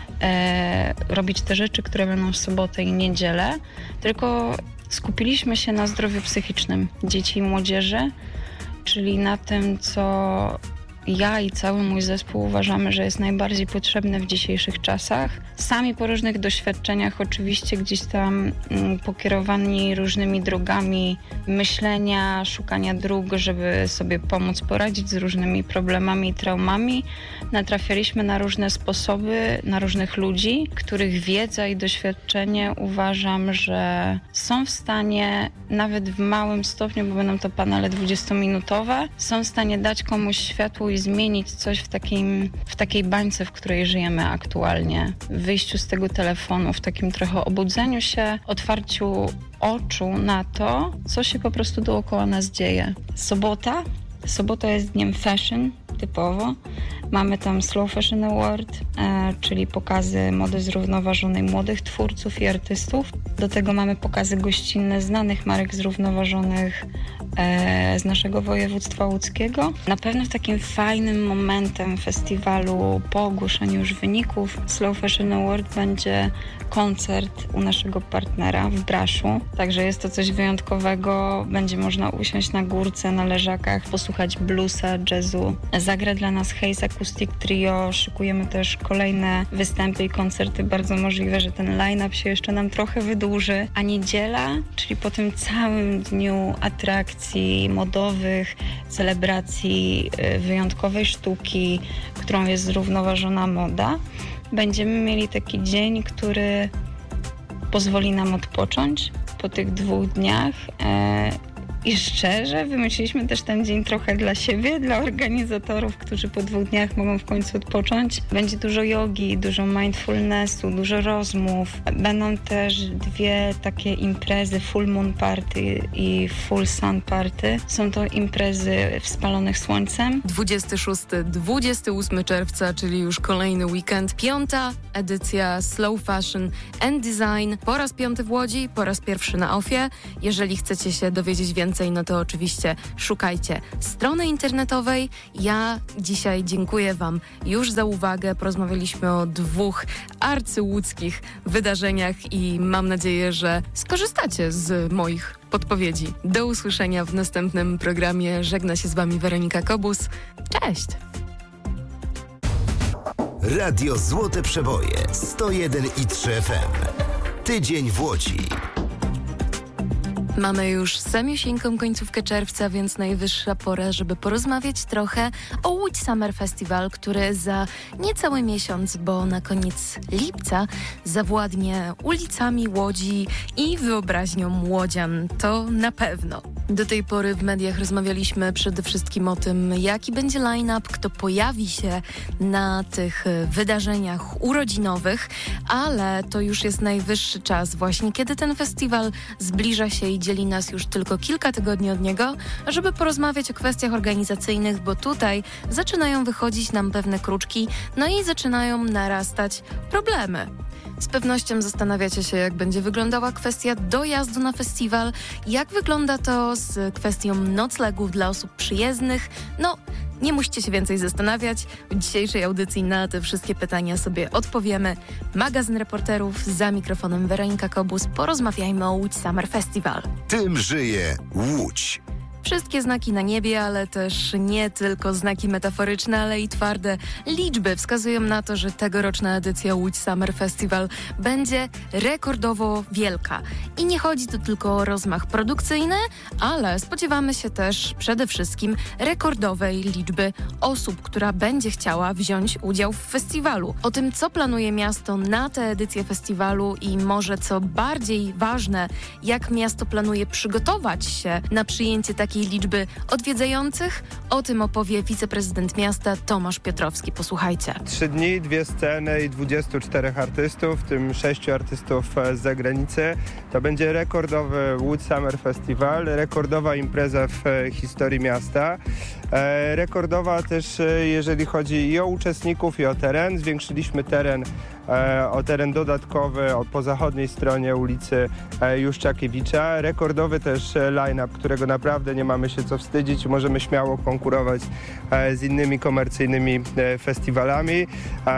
robić te rzeczy, które będą w sobotę i niedzielę, tylko skupiliśmy się na zdrowiu psychicznym dzieci i młodzieży, czyli na tym, co ja i cały mój zespół uważamy, że jest najbardziej potrzebne w dzisiejszych czasach. Sami po różnych doświadczeniach oczywiście gdzieś tam pokierowani różnymi drogami myślenia, szukania dróg, żeby sobie pomóc poradzić z różnymi problemami i traumami, natrafialiśmy na różne sposoby, na różnych ludzi, których wiedza i doświadczenie uważam, że są w stanie nawet w małym stopniu, bo będą to panele 20-minutowe, są w stanie dać komuś światło i zmienić coś w takiej bańce, w której żyjemy aktualnie. W wyjściu z tego telefonu, w takim trochę obudzeniu się, otwarciu oczu na to, co się po prostu dookoła nas dzieje. Sobota jest dniem fashion, typowo. Mamy tam Slow Fashion Award, czyli pokazy mody zrównoważonej młodych twórców i artystów. Do tego mamy pokazy gościnne znanych marek zrównoważonych z naszego województwa łódzkiego. Na pewno takim fajnym momentem festiwalu po ogłoszeniu już wyników Slow Fashion Award będzie koncert u naszego partnera w Braszu. Także jest to coś wyjątkowego. Będzie można usiąść na górce, na leżakach, posłuchać bluesa, jazzu. Zagra dla nas Hejza Acoustic Trio, szykujemy też kolejne występy i koncerty. Bardzo możliwe, że ten line-up się jeszcze nam trochę wydłuży. A niedziela, czyli po tym całym dniu atrakcji modowych, celebracji wyjątkowej sztuki, którą jest zrównoważona moda, będziemy mieli taki dzień, który pozwoli nam odpocząć po tych 2 dniach. I szczerze, wymyśliliśmy też ten dzień trochę dla siebie, dla organizatorów, którzy po 2 dniach mogą w końcu odpocząć. Będzie dużo jogi, dużo mindfulnessu, dużo rozmów. Będą też 2 takie imprezy, Full Moon Party i Full Sun Party. Są to imprezy spalonych słońcem. 26-28 czerwca, czyli już kolejny weekend. 5. edycja Slow Fashion and Design. Po raz 5 w Łodzi, po raz pierwszy na OFIE. Jeżeli chcecie się dowiedzieć więcej, no to oczywiście szukajcie strony internetowej. Ja dzisiaj dziękuję Wam już za uwagę. Porozmawialiśmy o 2 arcyłódzkich wydarzeniach i mam nadzieję, że skorzystacie z moich podpowiedzi. Do usłyszenia w następnym programie. Żegna się z Wami Weronika Kobus. Cześć! Radio Złote Przeboje 101,3 FM. Tydzień w Łodzi. Mamy już samiusieńką końcówkę czerwca, więc najwyższa pora, żeby porozmawiać trochę o Łódź Summer Festival, który za niecały miesiąc, bo na koniec lipca zawładnie ulicami Łodzi i wyobraźnią łodzian. To na pewno. Do tej pory w mediach rozmawialiśmy przede wszystkim o tym, jaki będzie line-up, kto pojawi się na tych wydarzeniach urodzinowych, ale to już jest najwyższy czas właśnie, kiedy ten festiwal zbliża się i dzieli nas już tylko kilka tygodni od niego, żeby porozmawiać o kwestiach organizacyjnych, bo tutaj zaczynają wychodzić nam pewne kruczki, no i zaczynają narastać problemy. Z pewnością zastanawiacie się, jak będzie wyglądała kwestia dojazdu na festiwal, jak wygląda to z kwestią noclegów dla osób przyjezdnych. No, nie musicie się więcej zastanawiać. W dzisiejszej audycji na te wszystkie pytania sobie odpowiemy. Magazyn Reporterów, za mikrofonem Weronika Kobus. Porozmawiajmy o Łódź Summer Festival. Tym żyje Łódź. Wszystkie znaki na niebie, ale też nie tylko znaki metaforyczne, ale i twarde liczby wskazują na to, że tegoroczna edycja Łódź Summer Festival będzie rekordowo wielka. I nie chodzi tu tylko o rozmach produkcyjny, ale spodziewamy się też przede wszystkim rekordowej liczby osób, która będzie chciała wziąć udział w festiwalu. O tym, co planuje miasto na tę edycję festiwalu i może co bardziej ważne, jak miasto planuje przygotować się na przyjęcie takiej liczby odwiedzających, o tym opowie wiceprezydent miasta Tomasz Piotrowski. Posłuchajcie. 3 dni, 2 sceny i 24 artystów, w tym 6 artystów z zagranicy. To będzie rekordowy Łódź Summer Festival, rekordowa impreza w historii miasta. Rekordowa też, jeżeli chodzi i o uczestników, i o teren. Zwiększyliśmy teren o teren dodatkowy po zachodniej stronie ulicy Juszczakiewicza. Rekordowy też line-up, którego naprawdę nie mamy się co wstydzić i możemy śmiało konkurować z innymi komercyjnymi festiwalami.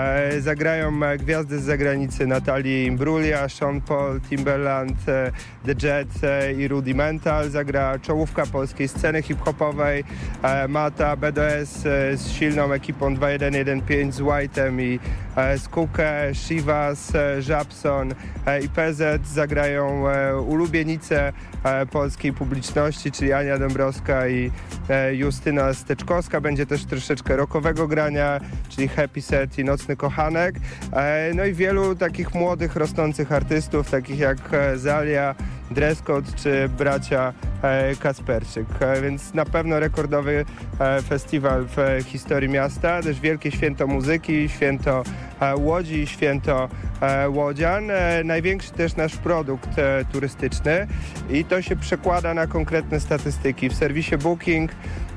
Zagrają gwiazdy z zagranicy: Natalie Imbruglia, Sean Paul, Timbaland, The Jet i Rudimental. Zagra czołówka polskiej sceny hip-hopowej, Mata, BDS z silną ekipą 2115, z White'em i z Kukę, Shivas, Żabson i PZ. Zagrają ulubienice polskiej publiczności, czyli Ania Dąbrowska i Justyna Steczkowska. Będzie też troszeczkę rockowego grania, czyli Happy Set i Nocny Kochanek. No i wielu takich młodych, rosnących artystów, takich jak Zalia, Dresscode czy bracia Kasperczyk. Więc na pewno rekordowy festiwal w historii miasta. Też wielkie święto muzyki, święto Łodzi, święto łodzian. Największy też nasz produkt turystyczny i to się przekłada na konkretne statystyki. W serwisie Booking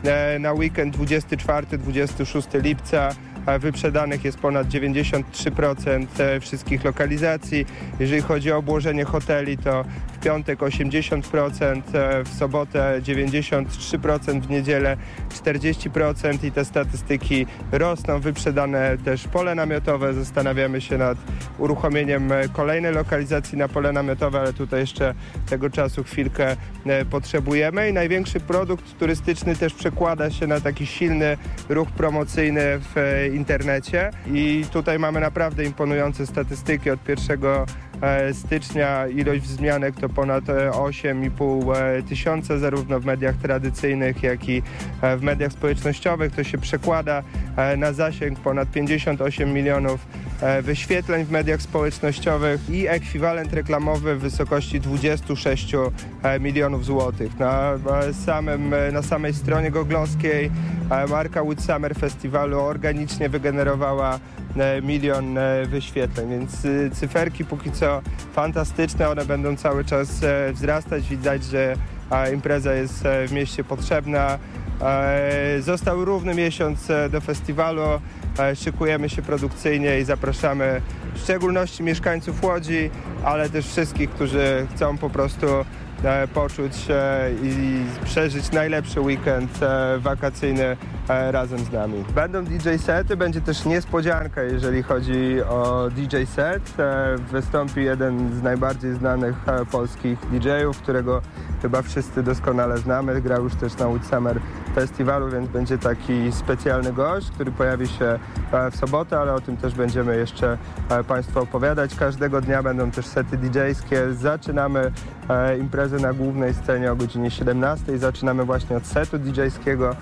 na weekend 24-26 lipca wyprzedanych jest ponad 93% wszystkich lokalizacji. Jeżeli chodzi o obłożenie hoteli, to w piątek 80%, w sobotę 93%, w niedzielę 40% i te statystyki rosną. Wyprzedane też pole namiotowe. Zastanawiamy się nad uruchomieniem kolejnej lokalizacji na pole namiotowe, ale tutaj jeszcze tego czasu chwilkę potrzebujemy. I największy produkt turystyczny też przekłada się na taki silny ruch promocyjny w internecie. I tutaj mamy naprawdę imponujące statystyki. Od 1 stycznia ilość wzmianek to ponad 8,5 tysiąca, zarówno w mediach tradycyjnych, jak i w mediach społecznościowych. To się przekłada na zasięg ponad 58 milionów wyświetleń w mediach społecznościowych i ekwiwalent reklamowy w wysokości 26 milionów złotych. Na samej stronie googlowskiej marka Łódź Summer Festiwalu organicznie wygenerowała 1 milion wyświetleń, więc cyferki póki co fantastyczne, one będą cały czas wzrastać. Widać, że impreza jest w mieście potrzebna. Został równy miesiąc do festiwalu, szykujemy się produkcyjnie i zapraszamy w szczególności mieszkańców Łodzi, ale też wszystkich, którzy chcą po prostu poczuć i przeżyć najlepszy weekend wakacyjny razem z nami. Będą DJ sety, będzie też niespodzianka, jeżeli chodzi o DJ set. Wystąpi jeden z najbardziej znanych polskich DJ-ów, którego chyba wszyscy doskonale znamy. Grał już też na Łódź Summer Festiwalu, więc będzie taki specjalny gość, który pojawi się w sobotę, ale o tym też będziemy jeszcze Państwu opowiadać. Każdego dnia będą też sety DJ-skie. Zaczynamy imprezę na głównej scenie o godzinie 17. Zaczynamy właśnie od setu DJ-skiego.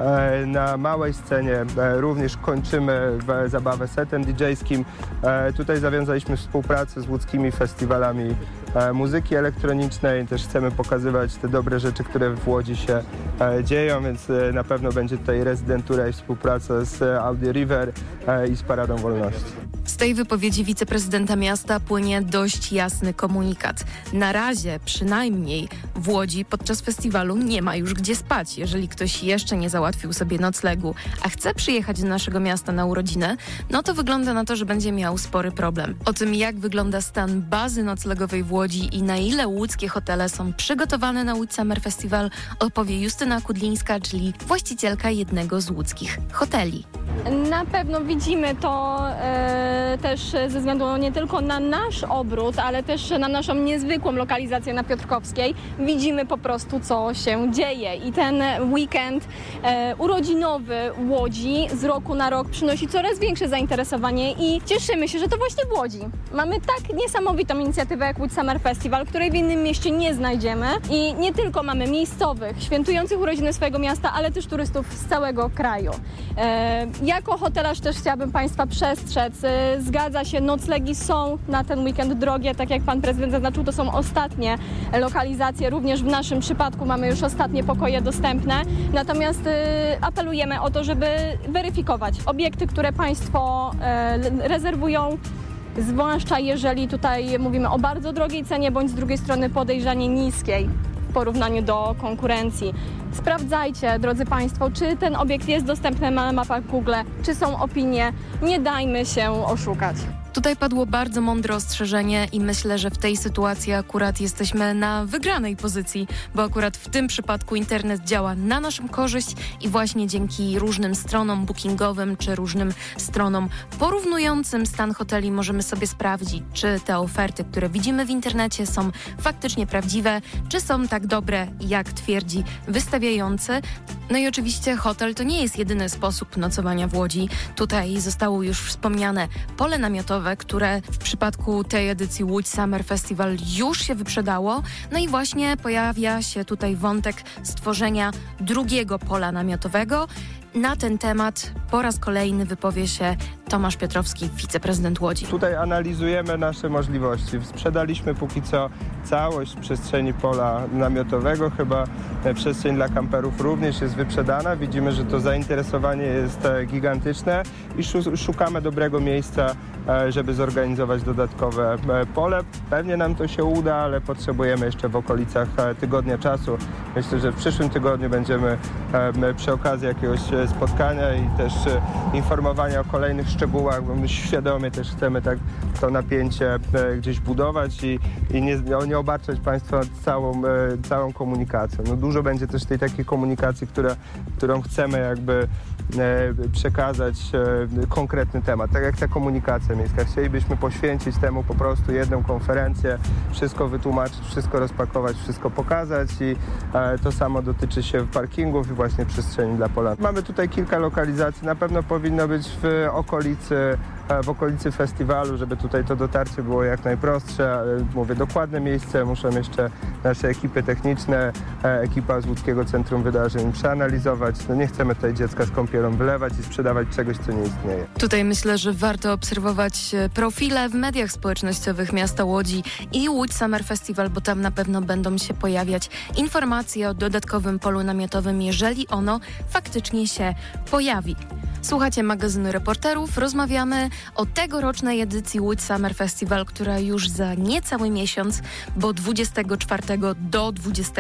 Na małej scenie również kończymy zabawę setem DJ-skim. Tutaj zawiązaliśmy współpracę z łódzkimi festiwalami muzyki elektronicznej. Też chcemy pokazywać te dobre rzeczy, które w Łodzi się dzieją, więc na pewno będzie tutaj rezydentura i współpraca z Audio River i z Paradą Wolności. Z tej wypowiedzi wiceprezydenta miasta płynie dość jasny komunikat. Na razie przynajmniej w Łodzi podczas festiwalu nie ma już gdzie spać. Jeżeli ktoś jeszcze nie załatwił sobie noclegu, a chce przyjechać do naszego miasta na urodziny, no to wygląda na to, że będzie miał spory problem. O tym, jak wygląda stan bazy noclegowej w Łodzi i na ile łódzkie hotele są przygotowane na Łódź Summer Festival, opowie Justyna Kudlińska, czyli właścicielka jednego z łódzkich hoteli. Na pewno widzimy to też ze względu nie tylko na nasz obrót, ale też na naszą niezwykłą lokalizację na Piotrkowskiej. Widzimy po prostu, co się dzieje i ten weekend urodzinowy Łodzi z roku na rok przynosi coraz większe zainteresowanie i cieszymy się, że to właśnie w Łodzi mamy tak niesamowitą inicjatywę jak Łódź Summer Festival, której w innym mieście nie znajdziemy i nie tylko mamy miejscowych, świętujących urodziny swojego miasta, ale też turystów z całego kraju. Jako hotelarz też chciałabym Państwa przestrzec. Zgadza się, noclegi są na ten weekend drogie, tak jak Pan Prezydent zaznaczył, to są ostatnie lokalizacje, również w naszym przypadku mamy już ostatnie pokoje dostępne, natomiast apelujemy o to, żeby weryfikować obiekty, które Państwo rezerwują, zwłaszcza jeżeli tutaj mówimy o bardzo drogiej cenie, bądź z drugiej strony podejrzanie niskiej w porównaniu do konkurencji. Sprawdzajcie, drodzy Państwo, czy ten obiekt jest dostępny na mapach Google, czy są opinie. Nie dajmy się oszukać. Tutaj padło bardzo mądre ostrzeżenie i myślę, że w tej sytuacji akurat jesteśmy na wygranej pozycji, bo akurat w tym przypadku internet działa na naszą korzyść i właśnie dzięki różnym stronom bookingowym czy różnym stronom porównującym stan hoteli możemy sobie sprawdzić, czy te oferty, które widzimy w internecie, są faktycznie prawdziwe, czy są tak dobre, jak twierdzi wystawiający. No i oczywiście hotel to nie jest jedyny sposób nocowania w Łodzi. Tutaj zostało już wspomniane pole namiotowe, które w przypadku tej edycji Łódź Summer Festival już się wyprzedało. No i właśnie pojawia się tutaj wątek stworzenia drugiego pola namiotowego. Na ten temat po raz kolejny wypowie się Tomasz Piotrowski, wiceprezydent Łodzi. Tutaj analizujemy nasze możliwości. Sprzedaliśmy póki co całość przestrzeni pola namiotowego. Chyba przestrzeń dla kamperów również jest wyprzedana. Widzimy, że to zainteresowanie jest gigantyczne i szukamy dobrego miejsca, żeby zorganizować dodatkowe pole. Pewnie nam to się uda, ale potrzebujemy jeszcze w okolicach tygodnia czasu. Myślę, że w przyszłym tygodniu będziemy przy okazji jakiegoś spotkania i też informowania o kolejnych szczegółach, bo my świadomie też chcemy tak to napięcie gdzieś budować i nie obarczać Państwa całą komunikacją. No dużo będzie też tej takiej komunikacji, którą chcemy jakby przekazać konkretny temat, tak jak ta komunikacja miejska. Chcielibyśmy poświęcić temu po prostu jedną konferencję, wszystko wytłumaczyć, wszystko rozpakować, wszystko pokazać i to samo dotyczy się parkingów i właśnie przestrzeni dla Polan. Mamy tutaj kilka lokalizacji, na pewno powinno być w okolicy festiwalu, żeby tutaj to dotarcie było jak najprostsze, ale mówię, dokładne miejsce muszą jeszcze nasze ekipy techniczne, ekipa z Łódzkiego Centrum Wydarzeń przeanalizować. No nie chcemy tutaj dziecka z kąpielą wylewać i sprzedawać czegoś, co nie istnieje. Tutaj myślę, że warto obserwować profile w mediach społecznościowych miasta Łodzi i Łódź Summer Festival, bo tam na pewno będą się pojawiać informacje o dodatkowym polu namiotowym, jeżeli ono faktycznie się pojawi. Słuchacie magazynu Reporterów. Rozmawiamy o tegorocznej edycji Łódź Summer Festival, która już za niecały miesiąc, bo 24 do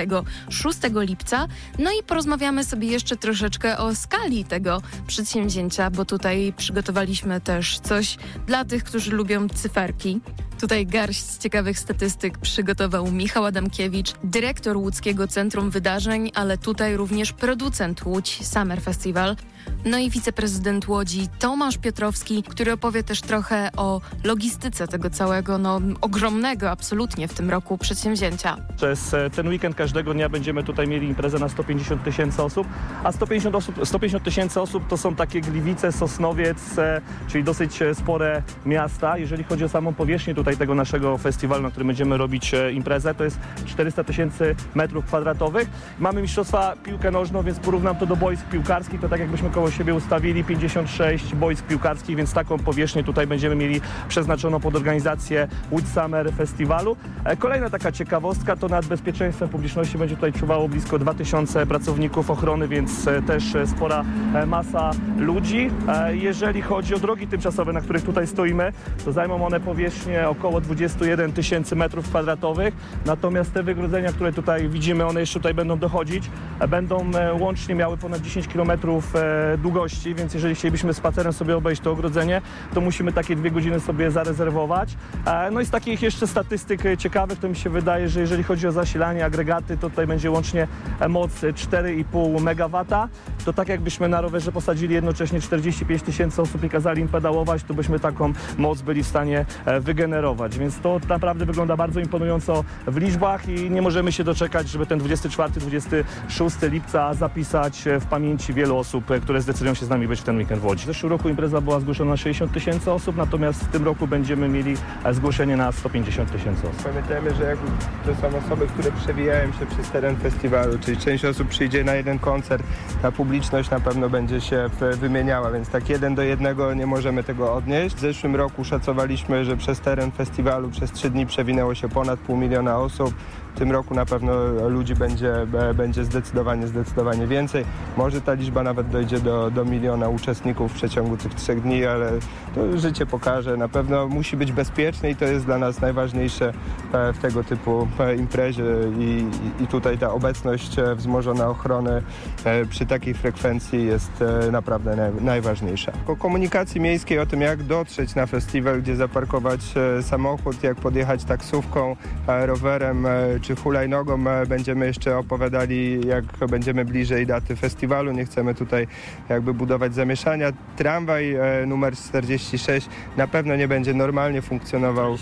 26 lipca. No i porozmawiamy sobie jeszcze troszeczkę o skali tego przedsięwzięcia, bo tutaj przygotowaliśmy też coś dla tych, którzy lubią cyferki. Tutaj garść ciekawych statystyk przygotował Michał Adamkiewicz, dyrektor Łódzkiego Centrum Wydarzeń, ale tutaj również producent Łódź Summer Festival. No i wiceprezydent Łodzi Tomasz Piotrowski, który opowie też trochę o logistyce tego całego, ogromnego absolutnie w tym roku przedsięwzięcia. Przez ten weekend każdego dnia będziemy tutaj mieli imprezę na 150 000 osób, a 150 000 osób to są takie Gliwice, Sosnowiec, czyli dosyć spore miasta. Jeżeli chodzi o samą powierzchnię tutaj tego naszego festiwalu, na którym będziemy robić imprezę, to jest 400 000 metrów kwadratowych. Mamy mistrzostwa piłkę nożną, więc porównam to do boisk piłkarskich, to tak jakbyśmy koło siebie ustawili 56 boisk piłkarskich, więc taką powierzchnię tutaj będziemy mieli przeznaczoną pod organizację Łódź Summer Festiwalu. Kolejna taka ciekawostka to nad bezpieczeństwem publiczności będzie tutaj czuwało blisko 2000 pracowników ochrony, więc też spora masa ludzi. Jeżeli chodzi o drogi tymczasowe, na których tutaj stoimy, to zajmą one powierzchnię około 21 000 metrów kwadratowych, natomiast te wygrodzenia, które tutaj widzimy, one jeszcze tutaj będą dochodzić, będą łącznie miały ponad 10 km długości, więc jeżeli chcielibyśmy spacerem sobie obejść to ogrodzenie, to musimy takie 2 godziny sobie zarezerwować. No i z takich jeszcze statystyk ciekawych, to mi się wydaje, że jeżeli chodzi o zasilanie, agregaty, to tutaj będzie łącznie moc 4,5 MW. To tak jakbyśmy na rowerze posadzili jednocześnie 45 000 osób i kazali im pedałować, to byśmy taką moc byli w stanie wygenerować, więc to naprawdę wygląda bardzo imponująco w liczbach i nie możemy się doczekać, żeby ten 24-26 lipca zapisać w pamięci wielu osób, które zdecydują się z nami być w ten weekend w Łodzi. W zeszłym roku impreza była zgłoszona na 60 000 osób, natomiast w tym roku będziemy mieli zgłoszenie na 150 000 osób. Pamiętajmy, że to są osoby, które przewijają się przez teren festiwalu, czyli część osób przyjdzie na jeden koncert, ta publiczność na pewno będzie się wymieniała, więc tak 1 do 1 nie możemy tego odnieść. W zeszłym roku szacowaliśmy, że przez teren festiwalu przez 3 dni przewinęło się ponad 500 000 osób. W tym roku na pewno ludzi będzie zdecydowanie więcej. Może ta liczba nawet dojdzie do 1 miliona uczestników w przeciągu tych 3 dni, ale to życie pokaże. Na pewno musi być bezpieczne i to jest dla nas najważniejsze w tego typu imprezie i tutaj ta obecność wzmożona ochrony przy takiej frekwencji jest naprawdę najważniejsza. O komunikacji miejskiej, o tym jak dotrzeć na festiwal, gdzie zaparkować samochód, jak podjechać taksówką, rowerem czy hulajnogą, będziemy jeszcze opowiadali, jak będziemy bliżej daty festiwalu. Nie chcemy tutaj jakby budować zamieszania. Tramwaj numer 46 na pewno nie będzie normalnie funkcjonował,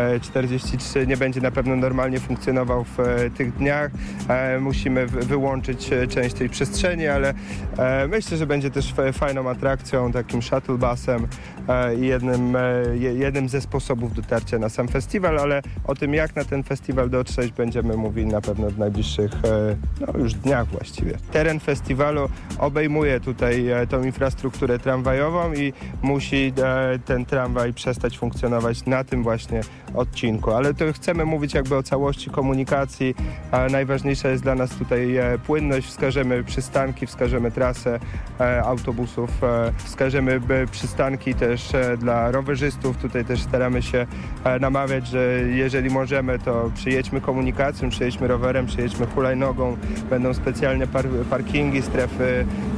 43 nie będzie na pewno normalnie funkcjonował w tych dniach. Musimy wyłączyć część tej przestrzeni, ale myślę, że będzie też fajną atrakcją, takim shuttle busem i jednym ze sposobów dotarcia na sam festiwal, ale o tym, jak na ten festiwal dotrzeć, będziemy mówili na pewno w najbliższych już dniach właściwie. Teren festiwalu obejmuje tutaj tą infrastrukturę tramwajową i musi ten tramwaj przestać funkcjonować na tym właśnie odcinku. Ale to chcemy mówić jakby o całości komunikacji. Najważniejsza jest dla nas tutaj płynność. Wskażemy przystanki, wskażemy trasę autobusów, wskażemy przystanki też dla rowerzystów. Tutaj też staramy się namawiać, że jeżeli możemy, to przyjedźmy komunikacją, przyjedźmy rowerem, przyjedźmy hulajnogą. Będą specjalne parkingi, strefy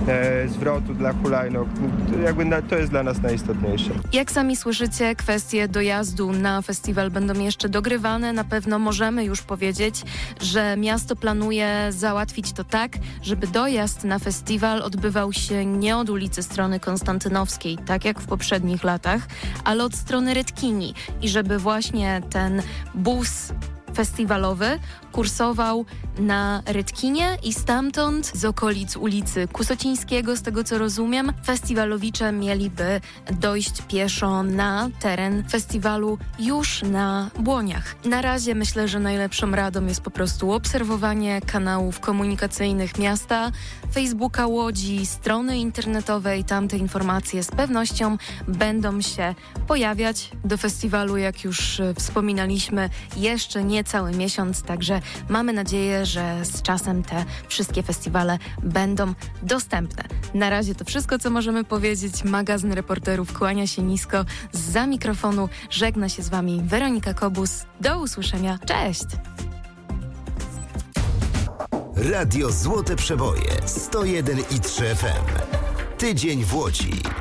zwrotu dla hulajnóg. To jest dla nas najistotniejsze. Jak sami słyszycie, kwestie dojazdu na festiwal będą jeszcze dogrywane. Na pewno możemy już powiedzieć, że miasto planuje załatwić to tak, żeby dojazd na festiwal odbywał się nie od ulicy Strony Konstantynowskiej, tak jak w poprzednich latach, ale od strony Redkini i żeby właśnie ten bus festiwalowy kursował na Redkinie i stamtąd z okolic ulicy Kusocińskiego, z tego co rozumiem, festiwalowicze mieliby dojść pieszo na teren festiwalu już na Błoniach. Na razie myślę, że najlepszą radą jest po prostu obserwowanie kanałów komunikacyjnych miasta, Facebooka Łodzi, strony internetowej. Tam te informacje z pewnością będą się pojawiać. Do festiwalu, jak już wspominaliśmy, jeszcze nie cały miesiąc, także mamy nadzieję, że z czasem te wszystkie festiwale będą dostępne. Na razie to wszystko, co możemy powiedzieć. Magazyn Reporterów kłania się nisko. Zza mikrofonu żegna się z Wami Weronika Kobus. Do usłyszenia. Cześć! Radio Złote Przeboje 101,3 FM. Tydzień w Łodzi.